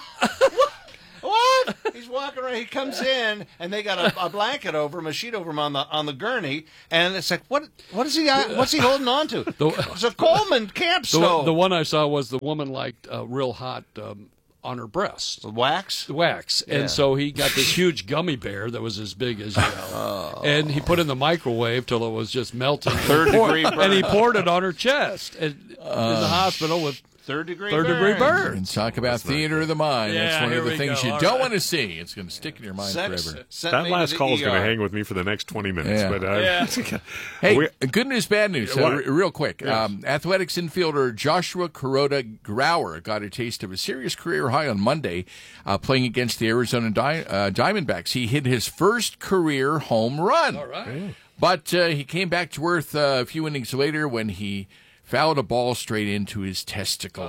What? He's walking around. He comes in, and they got a, a blanket over him, a sheet over him on the on the gurney, and it's like, what? What is he? What's he holding on to? It's a Coleman camp The, stove. the one I saw was the woman liked uh, real hot um, on her breast. The wax? The wax. Yeah. And so he got this huge gummy bear that was as big as, you know. Oh. And he put it in the microwave till it was just melting. Third And he poured- degree burn. And he poured it on her chest and, in the Uh, hospital with third degree third burn. degree burn. And talk about theater of the mind. Yeah, That's one here of the we things go. you All don't right. want to see. It's going to stick in your mind Sex forever. sent That me last to the call is E going to R. hang with me for the next twenty minutes. Yeah. But uh, Yeah. Hey, we- good news, bad news. Uh, What? r- real quick. Yes. Um, Athletics infielder Joshua Kuroda Grauer got a taste of a serious career high on Monday uh, playing against the Arizona Di- uh, Diamondbacks. He hit his first career home run. All right. But uh, he came back to earth uh, a few innings later when he fouled a ball straight into his testicle.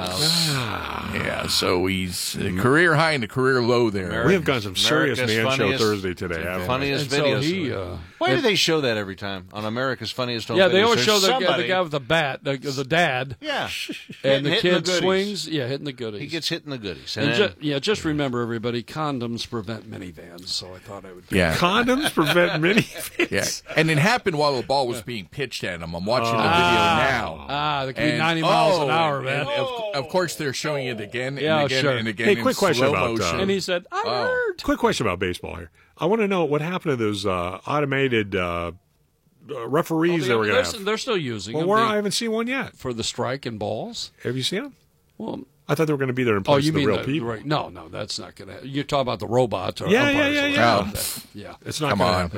Yeah, so he's a career high and a career low there. we have got some serious America's man show funniest- Thursday today. haven't we? Funniest And so videos. he, uh, Why do they show that every time on America's Funniest Home yeah, they Videos? always show There's the guy, the somebody- guy with the bat, the, the dad, Yeah, and the hitting kid goodies. swings. Yeah, hitting the goodies. He gets hit in the goodies. And And ju- then- yeah, just remember, everybody, condoms prevent minivans. So I thought I would. Yeah. Condoms prevent minivans. Yeah, and it happened while the ball was being pitched at him. I'm watching the video now. Ah, they can be And- ninety miles an oh, hour, and- man. and of, of course, they're showing it again and Yeah, again sure. and again Hey, in quick question slow about, uh, motion. And he said, "I Oh. heard." Quick question about baseball here. I want to know what happened to those uh, automated uh, uh, referees Oh, that were they're, going to have. they're still using Well, them where They- I haven't seen one yet. for the strike and balls. Have you seen them? Well, I thought they were going to be there in oh, place you of the mean real the, people. right? No, no, that's not going to. You're talking about the robots or Yeah, yeah, umpires yeah, or yeah. whatever. Yeah, It's not Come going to on. happen.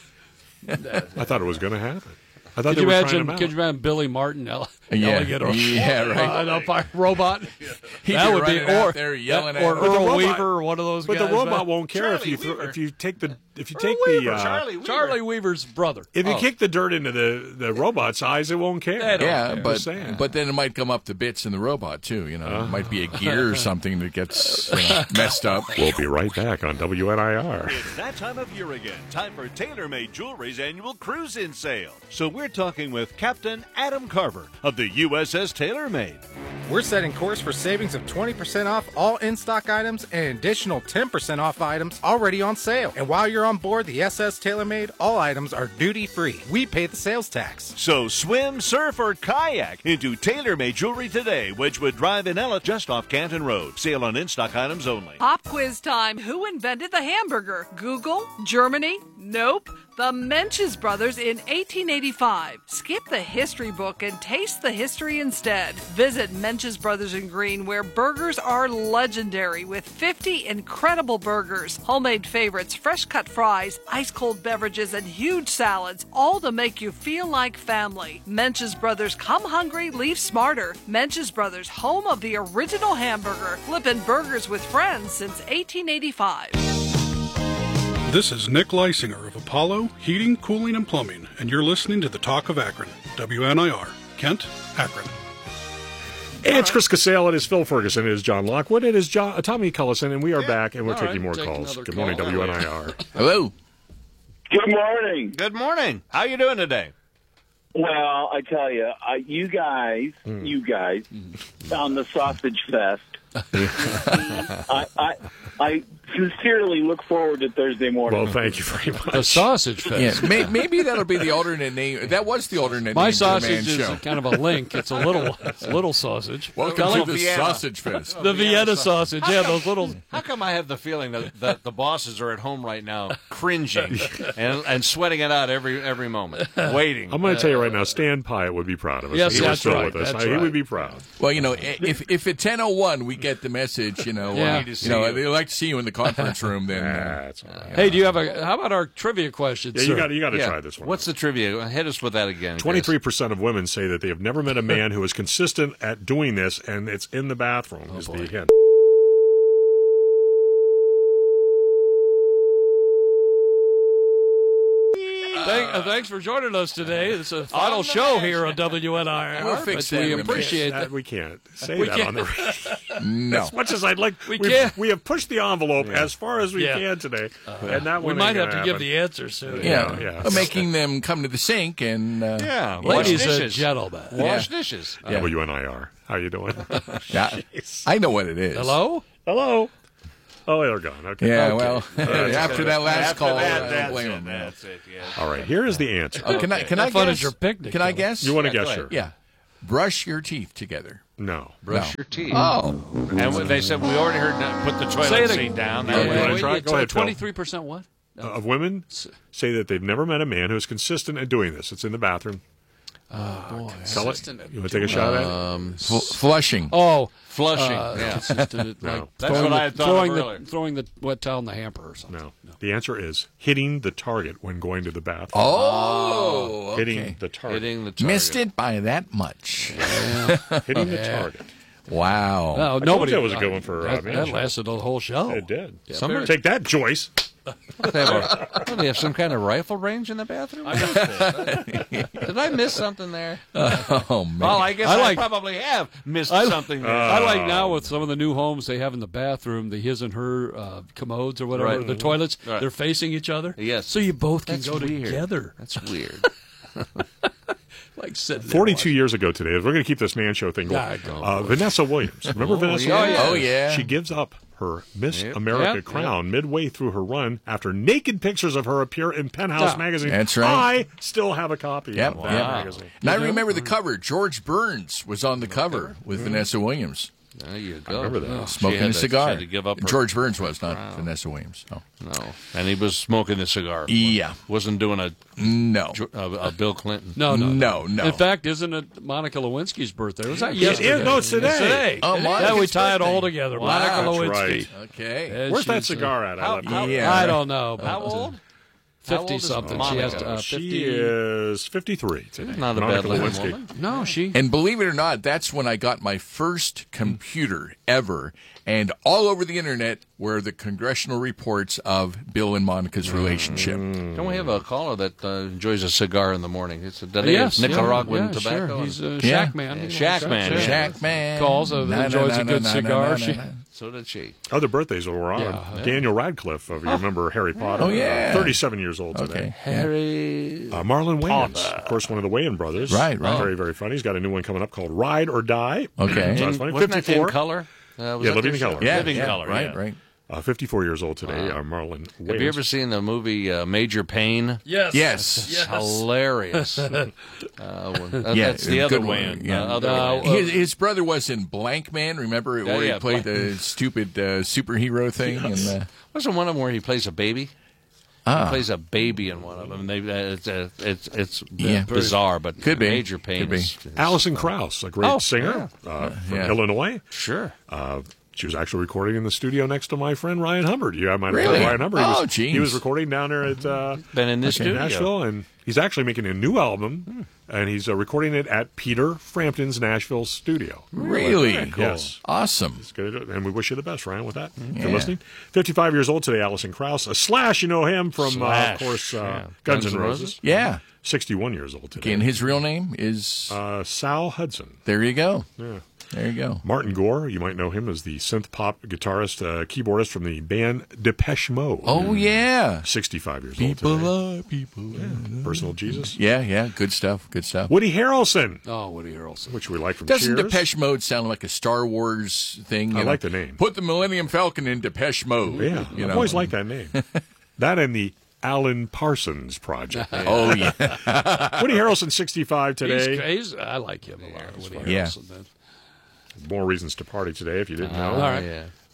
yeah. I thought it was going to happen. I thought Could they you were imagine? trying them out. Could you imagine Billy Martin ele- Yeah. yelling at a, Yeah, right. uh, an umpire robot? He'd that be would be running out or there yelling that- at or him. But the Earl robot- Weaver or one of those But guys. the robot man. won't care if Charlie you throw, Weaver. if you take the if you Earl take Weaver, the uh, Charlie Weaver. Charlie Weaver's brother. if you Oh. kick the dirt into the, the robot's eyes, it won't care. They don't Yeah, care. but Just saying. but then it might come up to bits in the robot too. You know, Uh-huh. it might be a gear or something that gets you know, messed up. We'll be right back on W N I R. It's that time of year again. Time for TaylorMade Jewelry's annual cruise-in sale. So we're talking with Captain Adam Carver of the U S S TaylorMade. We're setting course for savings of twenty percent off all in-stock items and an additional ten percent off items already on sale. And while you're on board the S S TaylorMade, all items are duty-free. We pay the sales tax. So swim, surf, or kayak into TaylorMade Jewelry today, Wedgwood Drive in Ella, just off Canton Road. Sale on in-stock items only. Pop quiz time. Who invented the hamburger? Google? Germany? Nope. The Menches brothers in eighteen eighty-five. Skip the history book and taste the history instead. Visit Menches Brothers in Green, where burgers are legendary with fifty incredible burgers, homemade favorites, fresh cut fries, ice cold beverages, and huge salads, all to make you feel like family. Menches Brothers, come hungry, leave smarter. Menches Brothers, home of the original hamburger, flippin' burgers with friends since eighteen eighty-five. This is Nick Leisinger of Apollo Heating, Cooling, and Plumbing, and you're listening to the Talk of Akron, W N I R, Kent, Akron. It's Chris Casale, it is Phil Ferguson, it is John Lockwood, it is John, uh, Tommy Cullison, and we are back, and we're All taking right, more take calls. another Good morning, call. W N I R. Hello. Good morning. Good morning. How you doing today? Well, I tell you, uh, you guys, Hmm. you guys, on the Sausage Fest. I, I, I sincerely look forward to Thursday morning. Well, thank you very much. The Sausage Fest. Yeah, may, maybe that'll be the alternate name. That was the alternate My name to the man sausage is show. kind of a link. It's a little, it's a little sausage. Welcome Kinda to like the Vienna. Sausage Fest. the Vienna sausage. Yeah, those little. How come I have the feeling that, that the bosses are at home right now, cringing and, and sweating it out every every moment, waiting? I'm going to tell you right now, Stan Pyatt would be proud of us. Yes, he was that's still right, with us. that's He right. would be proud. Well, you know, if if at ten oh one we get the message, you know, Yeah. uh, you know, they like to see you in the conference room. Then, Nah, that's all right. Hey, do you have a? How about our trivia questions? Yeah, you got you got to Yeah. try this one. What's the trivia? Hit us with that again. Twenty-three percent of women say that they have never met a man who is consistent at doing this, and it's in the bathroom. Oh, is boy. the hint. Thank, uh, thanks for joining us today. It's a final show here on W N I R. We'll fix but that we in a appreciate That that. we can't say We that can't. on the radio. no. As much as I'd like, We we can't. we have pushed the envelope as far as we Yeah. can today, and that We one might ain't have to gonna give happen. the answer soon. Yeah, Yeah, yeah. Uh, making them come to the sink and uh, Yeah, wash Ladies and dishes. gentlemen. Wash Yeah. dishes. Yeah. W N I R. How you doing? yeah, I know what it is. Hello? Hello. Oh, they're gone. Okay. Yeah, Okay. well, after that last After call, that, I don't that's blame it. them. That's it. Yeah. All right. Here is the answer. Oh, can I? Can How I fun guess? is your picnic, Can I though? guess? You want to Yeah, guess? go Sure. ahead. Yeah. Brush your teeth together. No. Brush No. your teeth. Oh, And when they said we already heard that, put the toilet Say it seat again. down. Yeah, That you way- wanna try? Go ahead, Phil. Twenty-three percent what? Uh, of women say that they've never met a man who is consistent at doing this. It's in the bathroom. Oh, Tell it. You want to take a shot at it? Um, Fl- flushing. Oh, flushing. uh, yeah. consistent, No. like That's throwing what the, I had thought throwing of the, earlier. throwing the wet towel in the hamper or something. No. The answer is hitting the target when going to the bathroom. Oh, okay. Hitting the target. Hitting the target. Missed it by that much. Hitting the Yeah. target. Wow. No, I told nobody. you that was a good one for, uh, that, man that show. lasted the whole show. It did. Somebody- Take that, Joyce. They have, a, what, they have some kind of rifle range in the bathroom? Did I miss something there? Oh man. Well, I guess I I, like- probably have missed I- something there. I like now with some of the new homes they have in the bathroom, the his and her uh, commodes or whatever, Right. the toilets, Right. they're facing each other. Yes. So you both can That's go weird. together. That's weird. Like sitting there forty-two years ago today, we're going to keep this man show thing going. Ah, go Uh, Vanessa Williams. Remember Oh, Vanessa yeah. Williams? Oh, yeah. She gives up her Miss Yep. America Yep. crown midway through her run after naked pictures of her appear in Penthouse Ah, magazine. that's right. I still have a copy Yep. of that Yep. magazine. And I remember the cover. George Burns was on the cover with Vanessa Williams, There you go. remember that. Oh, she smoking had a to- cigar. She had to give up her, George Burns was not Vanessa Williams. Oh. No, and he was smoking a cigar. Yeah. Wasn't doing a, No. a, a Bill Clinton. No, no, No, no. In fact, isn't it Monica Lewinsky's birthday? Was that It yesterday? is. No, it's today. It's today. Oh, yeah, Monica's we tie it all birthday. together. Wow. Monica That's Lewinsky. right. Okay. And Where's that she's, uh, cigar at? I left it. Yeah. I don't know. But, How uh, old? How old Fifty is something. She Monica? has to, uh, She fifty. is fifty-three today. Not a Monica bad looking Lewinsky. woman. No, she. And believe it or not, that's when I got my first computer ever. And all over the internet were the congressional reports of Bill and Monica's relationship. Don't we have a caller that uh, enjoys a cigar in the morning? It's a, that Yes, is Nicaraguan yeah, yeah, tobacco. Sure. He's a Yeah. shack man. Yeah, shack man, Sure. yeah. Shack man. Calls, uh, Na, na, enjoys na, a good na, na, cigar. na, na, She- na. So did she. Other birthdays were on. Yeah. Daniel Radcliffe, if you remember Harry Potter. Oh, yeah. thirty-seven years old today. Okay. Harry. Uh, Marlon Wayans, of course, one of the Wayans brothers. Right, right. Very, very funny. He's got a new one coming up called Ride or Die. Okay. So that's In- funny. wasn't that in fifty-four. color? Uh, was Yeah, that Living their in show? Color. Yeah, Living yeah, color. right, yeah. right. Uh, fifty-four years old today, uh, Marlon Wayans. Have you ever seen the movie uh, Major Payne? Yes. Yes. Yes. Hilarious. uh, uh, Yeah, that's the other good one, Wayne. yeah. Uh, other No, Wayne. His, his brother was in Blank Man, remember, Yeah, where yeah, he played Blank- the stupid uh, superhero thing? Yes. And, uh, Wasn't one of them where he plays a baby? ah. He plays a baby in one of them. They, uh, it's uh, it's it's Yeah. bizarre, but Could be. Major Payne. Could be. is- is- Allison Krauss, a great Oh, singer uh, from Yeah. Illinois. Sure. Uh, she was actually recording in the studio next to my friend Ryan Hubbard. You might have Really? heard Ryan Hubbard. He Oh, was, geez. he was recording down there at uh, Been in this in studio. Nashville, and he's actually making a new album, and he's uh, recording it at Peter Frampton's Nashville studio. Really? Very cool. Yes. Awesome. It's good, and we wish you the best, Ryan, with that. If Yeah. you're listening. fifty-five years old today, Allison Krauss. A Slash, you know him from, uh, of Slash, course, uh, yeah. Guns, Guns N' N' Roses. Roses? Yeah. sixty-one years old today. Again, his real name is. Uh, Sal Hudson. There you go. Yeah. There you go. Martin Gore, you might know him as the synth pop guitarist, uh, keyboardist from the band Depeche Mode. Oh, yeah. sixty-five years People old today. are people. Yeah. Personal Jesus. yeah, yeah. Good stuff. Good stuff. Woody Harrelson, Oh, Woody Harrelson. which we like from Doesn't Cheers. Depeche Mode sound like a Star Wars thing? You I know? like the name. Put the Millennium Falcon in Depeche Mode. Yeah, you I've know? always liked that name. That and the Alan Parsons Project. Oh, yeah. Woody Harrelson, sixty-five today. He's, he's, I like him a lot. Woody Yeah. Harrelson, man. More reasons to party today, if you didn't Oh, know. All right. yeah.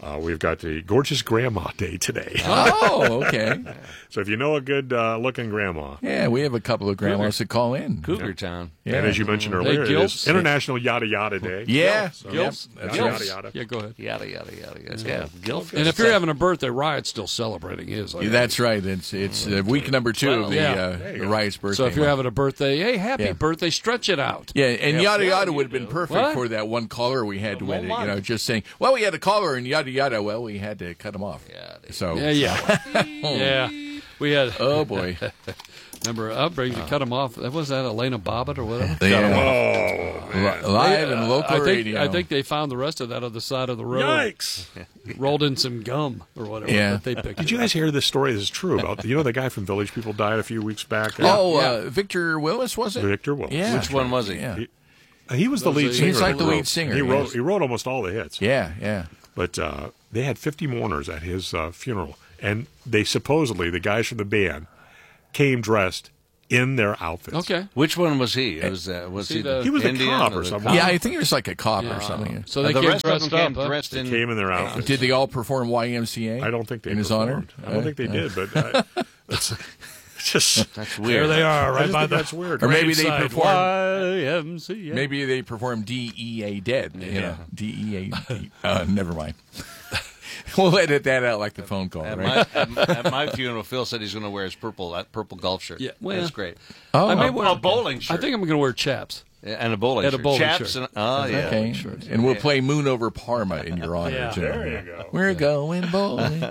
Uh, we've got the Gorgeous Grandma Day today. Oh, okay. So if you know a good uh, looking grandma. Yeah, we have a couple of grandmas that call in. Cougar Yeah. Town. Yeah. And as you mentioned Hey, earlier, it Gilfs. is International Yada Yada Day. Yeah. So, Gilfs. Yada, That's yada, right. yada. Yeah, go ahead. Yada, yada, yada. yada. Yeah, Gilf. And if you're having a birthday, Riot's still celebrating his. Yeah, that's right. It's it's uh, week number two of the, Yeah. uh, There you the go. Riot's birthday. So if you're month. having a birthday, hey, happy Yeah. birthday, stretch it out. Yeah, and Yeah, yada well, yada you would have been do. perfect What? for that one caller we had to win it. whole You know, month. just saying, well, we had a caller and yada yada. Well, we had to cut him off. Yeah, they- So Yeah, yeah. yeah. We had, oh boy, remember, Upbring to cut him off. That was that Elena Bobbitt or whatever? yeah. Li- live They, and uh, local I think, radio. I think they found the rest of that on the side of the road. Yikes. Rolled in some gum or whatever. Yeah. But they picked Did it you up. guys hear this story? This is true about, you know, the guy from Village People died a few weeks back? Oh, Yeah. uh, Victor Willis was it? Victor Willis. Yeah. Which one was he? Yeah, He, he was the Those lead are- singer. He's like of the group. lead singer, He wrote, yes. he wrote almost all the hits. yeah, yeah. But uh, they had fifty mourners at his uh, funeral, and they supposedly, the guys from the band, came dressed in their outfits. Okay. Which one was he? Was, uh, was See he the- He was a Indian cop or the something. cop? Yeah, I think it was like a cop Yeah. or something. So Uh, they the came rest of dressed them came up. huh? dressed They in. came in their outfits. Did they all perform Y M C A? I don't think they in his performed. honor. I don't think they did, but uh, it's, it's just That's There weird. they are, I right just by think the that's weird. Or maybe they graveside. performed. Y M C A. Maybe they performed D E A Dead. You know, D E A. Uh, never mind. We'll edit that out like the phone call, At right? my, at, at my funeral, Phil said he's going to wear his purple that purple golf shirt. Yeah, well- That's great. Oh, I may A- wear a bowling shirt. I think I'm going to wear chaps. Yeah, and a bowling And a shirt. bowling Chaps shirt. And, oh, yeah. okay. And we'll play Moon Over Parma in your honor. Yeah. too. There you go. We're going bowling.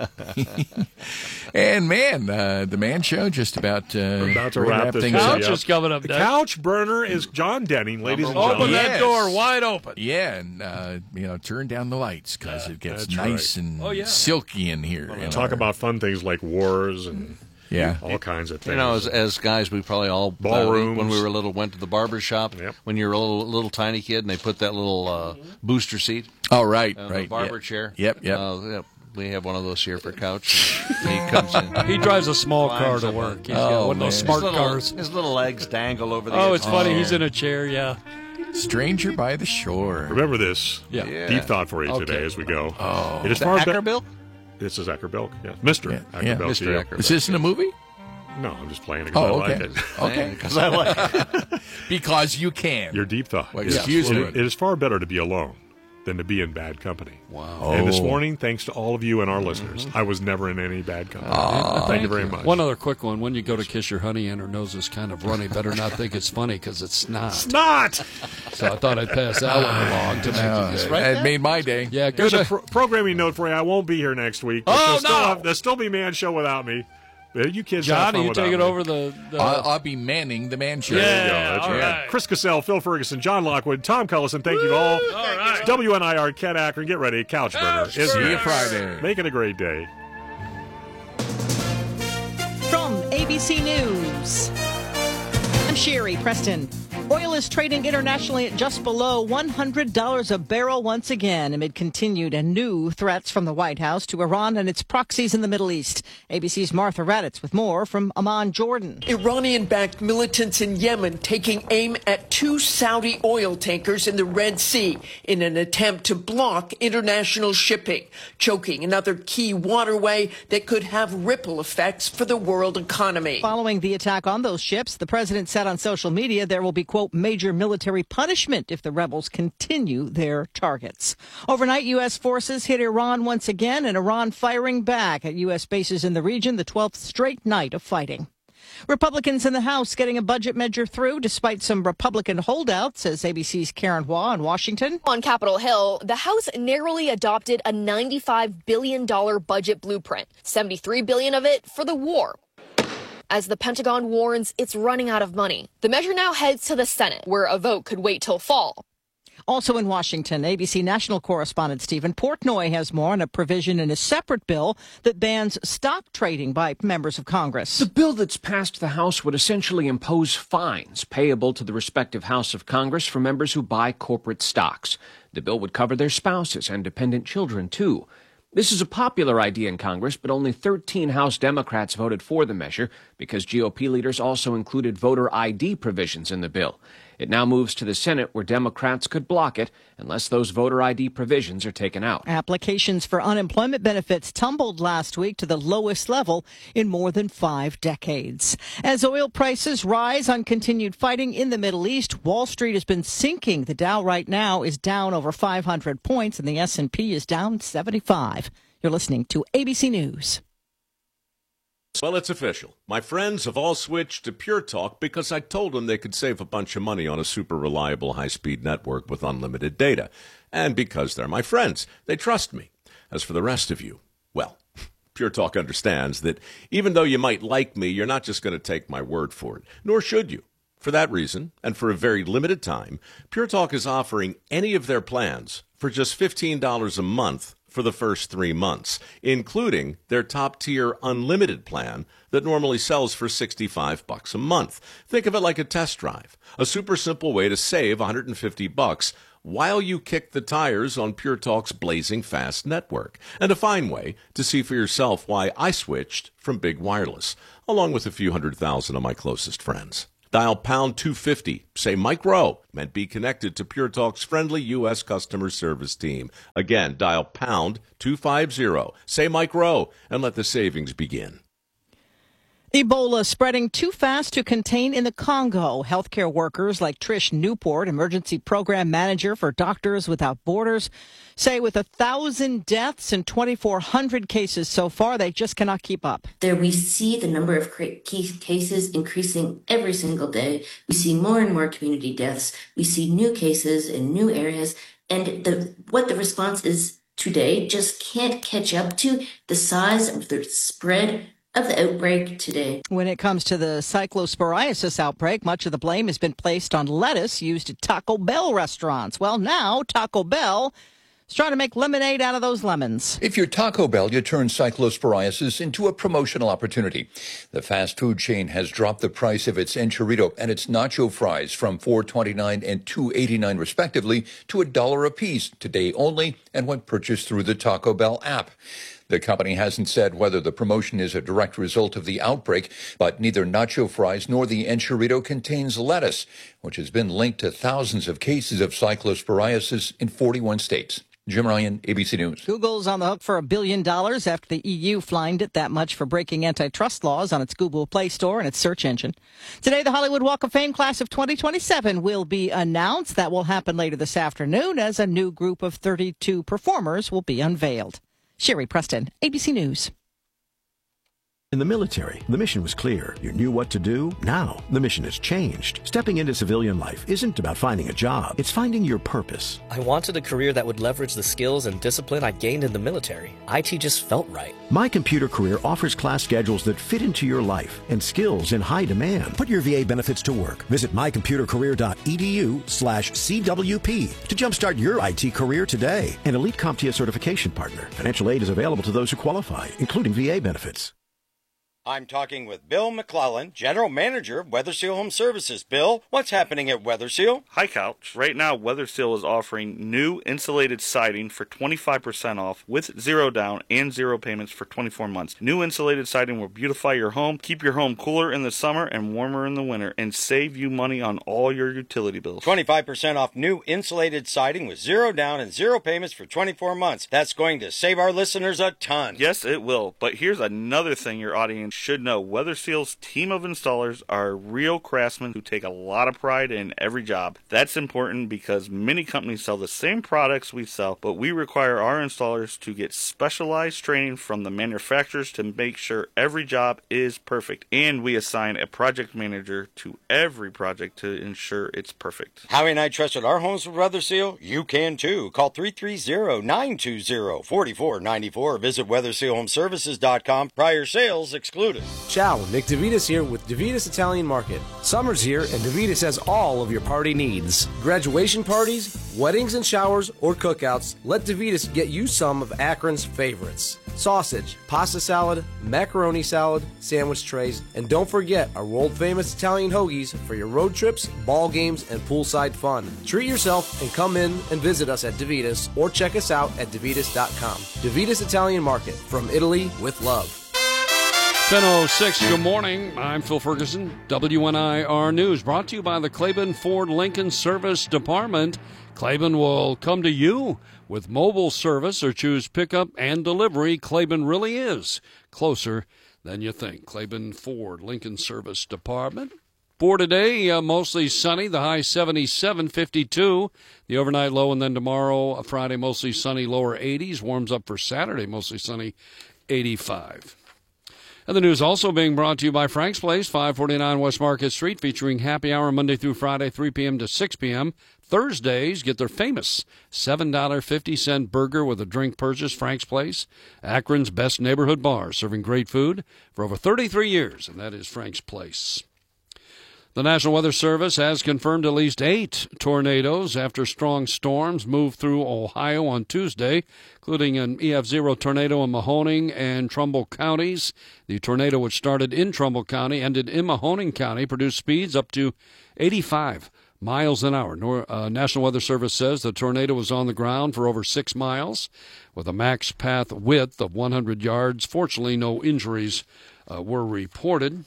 And man, uh, the Man Show just about, uh, We're about to ready wrap this things thing up. Couch up. is coming up The next. couch burner is John Denning, ladies and Open gentlemen. that Yes. door wide open. Yeah, and uh, you know, turn down the lights because it gets that's nice right. and Oh, yeah. silky in here. you know. Talk about fun things like wars and yeah. all kinds of things. You know, as, as guys, we probably all uh, Ballrooms. when we were little went to the barber shop. Yep. When you were a little, little tiny kid, and they put that little uh, booster seat, Oh, right, uh, right. the barber yep. chair. Yep, yep. Uh, yeah, we have one of those here for couch. he comes in. He drives a small car Climbs to up work. on- He's got Oh, one of those man. smart his little, cars. His little legs dangle over the Oh, edge it's of the funny. chair. He's in a chair. Yeah. Stranger by the Shore. Remember this Yeah. Yeah. deep thought for you Okay. today as we go. Oh. It is The far be- Ackerbill? This is Ackerbilk, yes. Mister Yeah, Ackerbilk. yeah. to Mister you. Ackerbilk. Is this in a movie? No, I'm just playing it because Oh, I like okay. it. Okay. Because I like it. Because you can. Your deep thought. Well, is- excuse it- me. It is far better to be alone than to be in bad company. Wow. And this Oh. morning, thanks to all of you and our listeners, I was never in any bad company. Thank you very much. One other quick one. When you go to kiss your honey and her nose is kind of runny, better not think it's funny because it's not. Not! So I thought I'd pass that one along to make Uh, it good. it made my day. Yeah, good. Here's a pro- programming note for you. I won't be here next week. but Oh, there'll still no! have- there'll still be Man Show without me. You kids have Johnny, fun you without take it me. over the. the I'll, I'll be manning the Man Show. There you go. Yeah, That's all right. right. Chris Cassell, Phil Ferguson, John Lockwood, Tom Cullison, thank you all. All right. W N I R, Ken Akron, get ready. Couch Burner. Couch is See you next. Friday. Make it a great day. From A B C News, I'm Sherry Preston. Oil is trading internationally at just below one hundred dollars a barrel once again amid continued and new threats from the White House to Iran and its proxies in the Middle East. A B C's Martha Raddatz with more from Amman, Jordan. Iranian-backed militants in Yemen taking aim at two Saudi oil tankers in the Red Sea in an attempt to block international shipping, choking another key waterway that could have ripple effects for the world economy. Following the attack on those ships, the president said on social media there will be, quote, major military punishment if the rebels continue their targets. Overnight, U S forces hit Iran once again, and Iran firing back at U S bases in the region, the twelfth straight night of fighting. Republicans in the House getting a budget measure through despite some Republican holdouts, says A B C's Karen Hua in Washington. On Capitol Hill, the House narrowly adopted a ninety-five billion dollars budget blueprint, seventy-three billion dollars of it for the war. As the Pentagon warns it's running out of money, the measure now heads to the Senate, where a vote could wait till fall. Also in Washington, A B C national correspondent Stephen Portnoy has more on a provision in a separate bill that bans stock trading by members of Congress. The bill that's passed the House would essentially impose fines payable to the respective House of Congress for members who buy corporate stocks. The bill would cover their spouses and dependent children, too. This is a popular idea in Congress, but only thirteen House Democrats voted for the measure because G O P leaders also included voter I D provisions in the bill. It now moves to the Senate, where Democrats could block it unless those voter I D provisions are taken out. Applications for unemployment benefits tumbled last week to the lowest level in more than five decades. As oil prices rise on continued fighting in the Middle East, Wall Street has been sinking. The Dow right now is down over five hundred points, and the S and P is down seventy-five. You're listening to A B C News. Well, it's official. My friends have all switched to Pure Talk because I told them they could save a bunch of money on a super reliable high-speed network with unlimited data. And because they're my friends, they trust me. As for the rest of you, well, Pure Talk understands that even though you might like me, you're not just going to take my word for it, nor should you. For that reason, and for a very limited time, Pure Talk is offering any of their plans for just fifteen dollars a month for the first three months, including their top-tier unlimited plan that normally sells for sixty-five bucks a month. Think of it like a test drive, a super simple way to save one hundred fifty bucks while you kick the tires on Pure Talk's blazing fast network, and a fine way to see for yourself why I switched from big wireless, along with a few hundred thousand of my closest friends. Dial pound two fifty, say Mike Rowe, and be connected to Pure Talk's friendly U S customer service team. Again, dial pound two fifty, say Mike Rowe, and let the savings begin. Ebola spreading too fast to contain in the Congo. Healthcare workers like Trish Newport, emergency program manager for Doctors Without Borders, say with a thousand deaths and twenty-four hundred cases so far, they just cannot keep up. There we see the number of cases increasing every single day. We see more and more community deaths. We see new cases in new areas. And the what the response is today just can't catch up to the size of the spread of the outbreak today. When it comes to the cyclosporiasis outbreak, much of the blame has been placed on lettuce used at Taco Bell restaurants. Well, now Taco Bell is trying to make lemonade out of those lemons. If you're Taco Bell, you turn cyclosporiasis into a promotional opportunity. The fast food chain has dropped the price of its enchilada and its nacho fries from four twenty-nine and two eighty-nine respectively to a dollar apiece today only, and when purchased through the Taco Bell app. The company hasn't said whether the promotion is a direct result of the outbreak, but neither nacho fries nor the enchilada contains lettuce, which has been linked to thousands of cases of cyclosporiasis in forty-one states. Jim Ryan, A B C News. Google's on the hook for a billion dollars after the E U fined it that much for breaking antitrust laws on its Google Play Store and its search engine. Today, the Hollywood Walk of Fame class of twenty twenty-seven will be announced. That will happen later this afternoon as a new group of thirty-two performers will be unveiled. Sherry Preston, A B C News. In the military, the mission was clear. You knew what to do. Now, the mission has changed. Stepping into civilian life isn't about finding a job. It's finding your purpose. I wanted a career that would leverage the skills and discipline I gained in the military. I T just felt right. My Computer Career offers class schedules that fit into your life and skills in high demand. Put your V A benefits to work. Visit mycomputercareer.edu slash CWP to jumpstart your I T career today. An Elite CompTIA certification partner. Financial aid is available to those who qualify, including V A benefits. I'm talking with Bill McClellan, General Manager of WeatherSeal Home Services. Bill, what's happening at WeatherSeal? Hi, Couch. Right now, WeatherSeal is offering new insulated siding for twenty-five percent off with zero down and zero payments for twenty-four months. New insulated siding will beautify your home, keep your home cooler in the summer and warmer in the winter, and save you money on all your utility bills. twenty-five percent off new insulated siding with zero down and zero payments for twenty-four months. That's going to save our listeners a ton. Yes, it will. But here's another thing your audience should know. WeatherSeal's team of installers are real craftsmen who take a lot of pride in every job. That's important because many companies sell the same products we sell, but we require our installers to get specialized training from the manufacturers to make sure every job is perfect. And we assign a project manager to every project to ensure it's perfect. Howie and I trusted our homes with WeatherSeal. You can too. Call three three zero, nine two zero, four four nine four. Visit weather seal home services dot com. Prior sales excluded. Ciao, Nick DeVitas here with DeVitas Italian Market. Summer's here and DeVitas has all of your party needs. Graduation parties, weddings and showers, or cookouts, let DeVitas get you some of Akron's favorites. Sausage, pasta salad, macaroni salad, sandwich trays, and don't forget our world-famous Italian hoagies for your road trips, ball games, and poolside fun. Treat yourself and come in and visit us at DeVitas or check us out at DeVitas dot com. DeVitas Italian Market, from Italy with love. ten oh six, good morning. I'm Phil Ferguson, W N I R News, brought to you by the Claiborne Ford Lincoln Service Department. Claiborne will come to you with mobile service or choose pickup and delivery. Claiborne really is closer than you think. Claiborne Ford Lincoln Service Department. For today, uh, mostly sunny, the high seventy-seven, fifty-two. The overnight low, and then tomorrow, uh, Friday, mostly sunny, lower eighties. Warms up for Saturday, mostly sunny, eighty-five. And the news also being brought to you by Frank's Place, five forty-nine West Market Street, featuring happy hour Monday through Friday, three p.m. to six p.m. Thursdays, get their famous seven dollars and fifty cents burger with a drink purchase. Frank's Place, Akron's best neighborhood bar, serving great food for over thirty-three years, and that is Frank's Place. The National Weather Service has confirmed at least eight tornadoes after strong storms moved through Ohio on Tuesday, including an E F zero tornado in Mahoning and Trumbull counties. The tornado, which started in Trumbull County, ended in Mahoning County, produced speeds up to eighty-five miles an hour. Nor, uh, National Weather Service says the tornado was on the ground for over six miles with a max path width of one hundred yards. Fortunately, no injuries uh, were reported.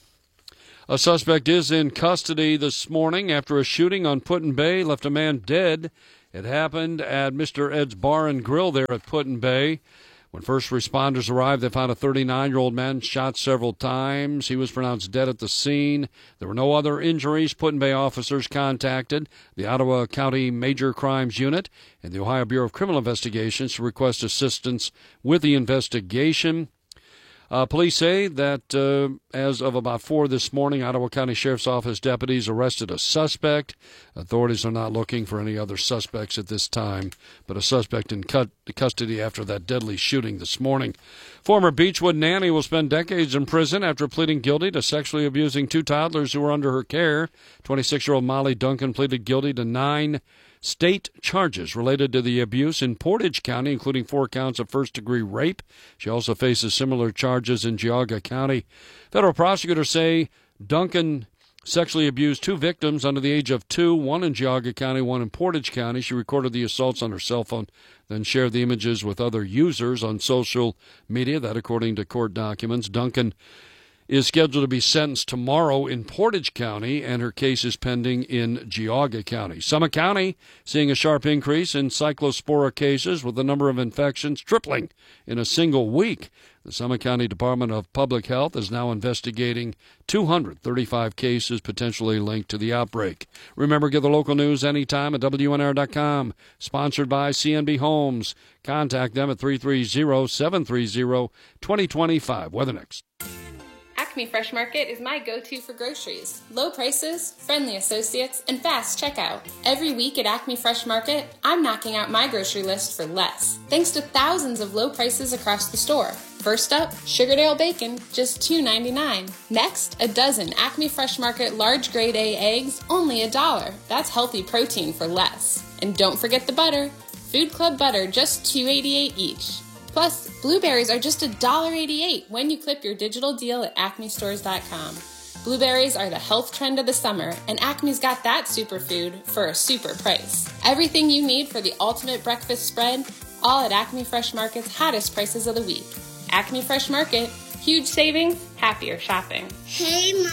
A suspect is in custody this morning after a shooting on Put-in-Bay left a man dead. It happened at Mister Ed's Bar and Grill there at Put-in-Bay. When first responders arrived, they found a thirty-nine-year-old man shot several times. He was pronounced dead at the scene. There were no other injuries. Put-in-Bay officers contacted the Ottawa County Major Crimes Unit and the Ohio Bureau of Criminal Investigations to request assistance with the investigation. Uh, police say that uh, as of about four this morning, Ottawa County Sheriff's Office deputies arrested a suspect. Authorities are not looking for any other suspects at this time, but a suspect in cut- custody after that deadly shooting this morning. Former Beechwood nanny will spend decades in prison after pleading guilty to sexually abusing two toddlers who were under her care. twenty-six-year-old Molly Duncan pleaded guilty to nine state charges related to the abuse in Portage County, including four counts of first-degree rape. She also faces similar charges in Geauga County. Federal prosecutors say Duncan sexually abused two victims under the age of two, one in Geauga County, one in Portage County. She recorded the assaults on her cell phone, then shared the images with other users on social media. That, according to court documents. Duncan is scheduled to be sentenced tomorrow in Portage County, and her case is pending in Geauga County. Summit County seeing a sharp increase in cyclospora cases, with the number of infections tripling in a single week. The Summit County Department of Public Health is now investigating two hundred thirty-five cases potentially linked to the outbreak. Remember, get the local news anytime at W N R dot com. Sponsored by C N B Homes. Contact them at three three zero, seven three zero, two zero two five. Weather next. Acme Fresh Market is my go-to for groceries. Low prices, friendly associates, and fast checkout. Every week at Acme Fresh Market, I'm knocking out my grocery list for less, thanks to thousands of low prices across the store. First up, Sugardale bacon, just two ninety-nine. Next, a dozen Acme Fresh Market large grade A eggs, only a dollar. That's healthy protein for less. And don't forget the butter. Food Club butter, just two eighty-eight each. Plus, blueberries are just one dollar eighty-eight when you clip your digital deal at acme stores dot com. Blueberries are the health trend of the summer, and Acme's got that superfood for a super price. Everything you need for the ultimate breakfast spread, all at Acme Fresh Market's hottest prices of the week. Acme Fresh Market, huge savings, happier shopping. Hey, Mom.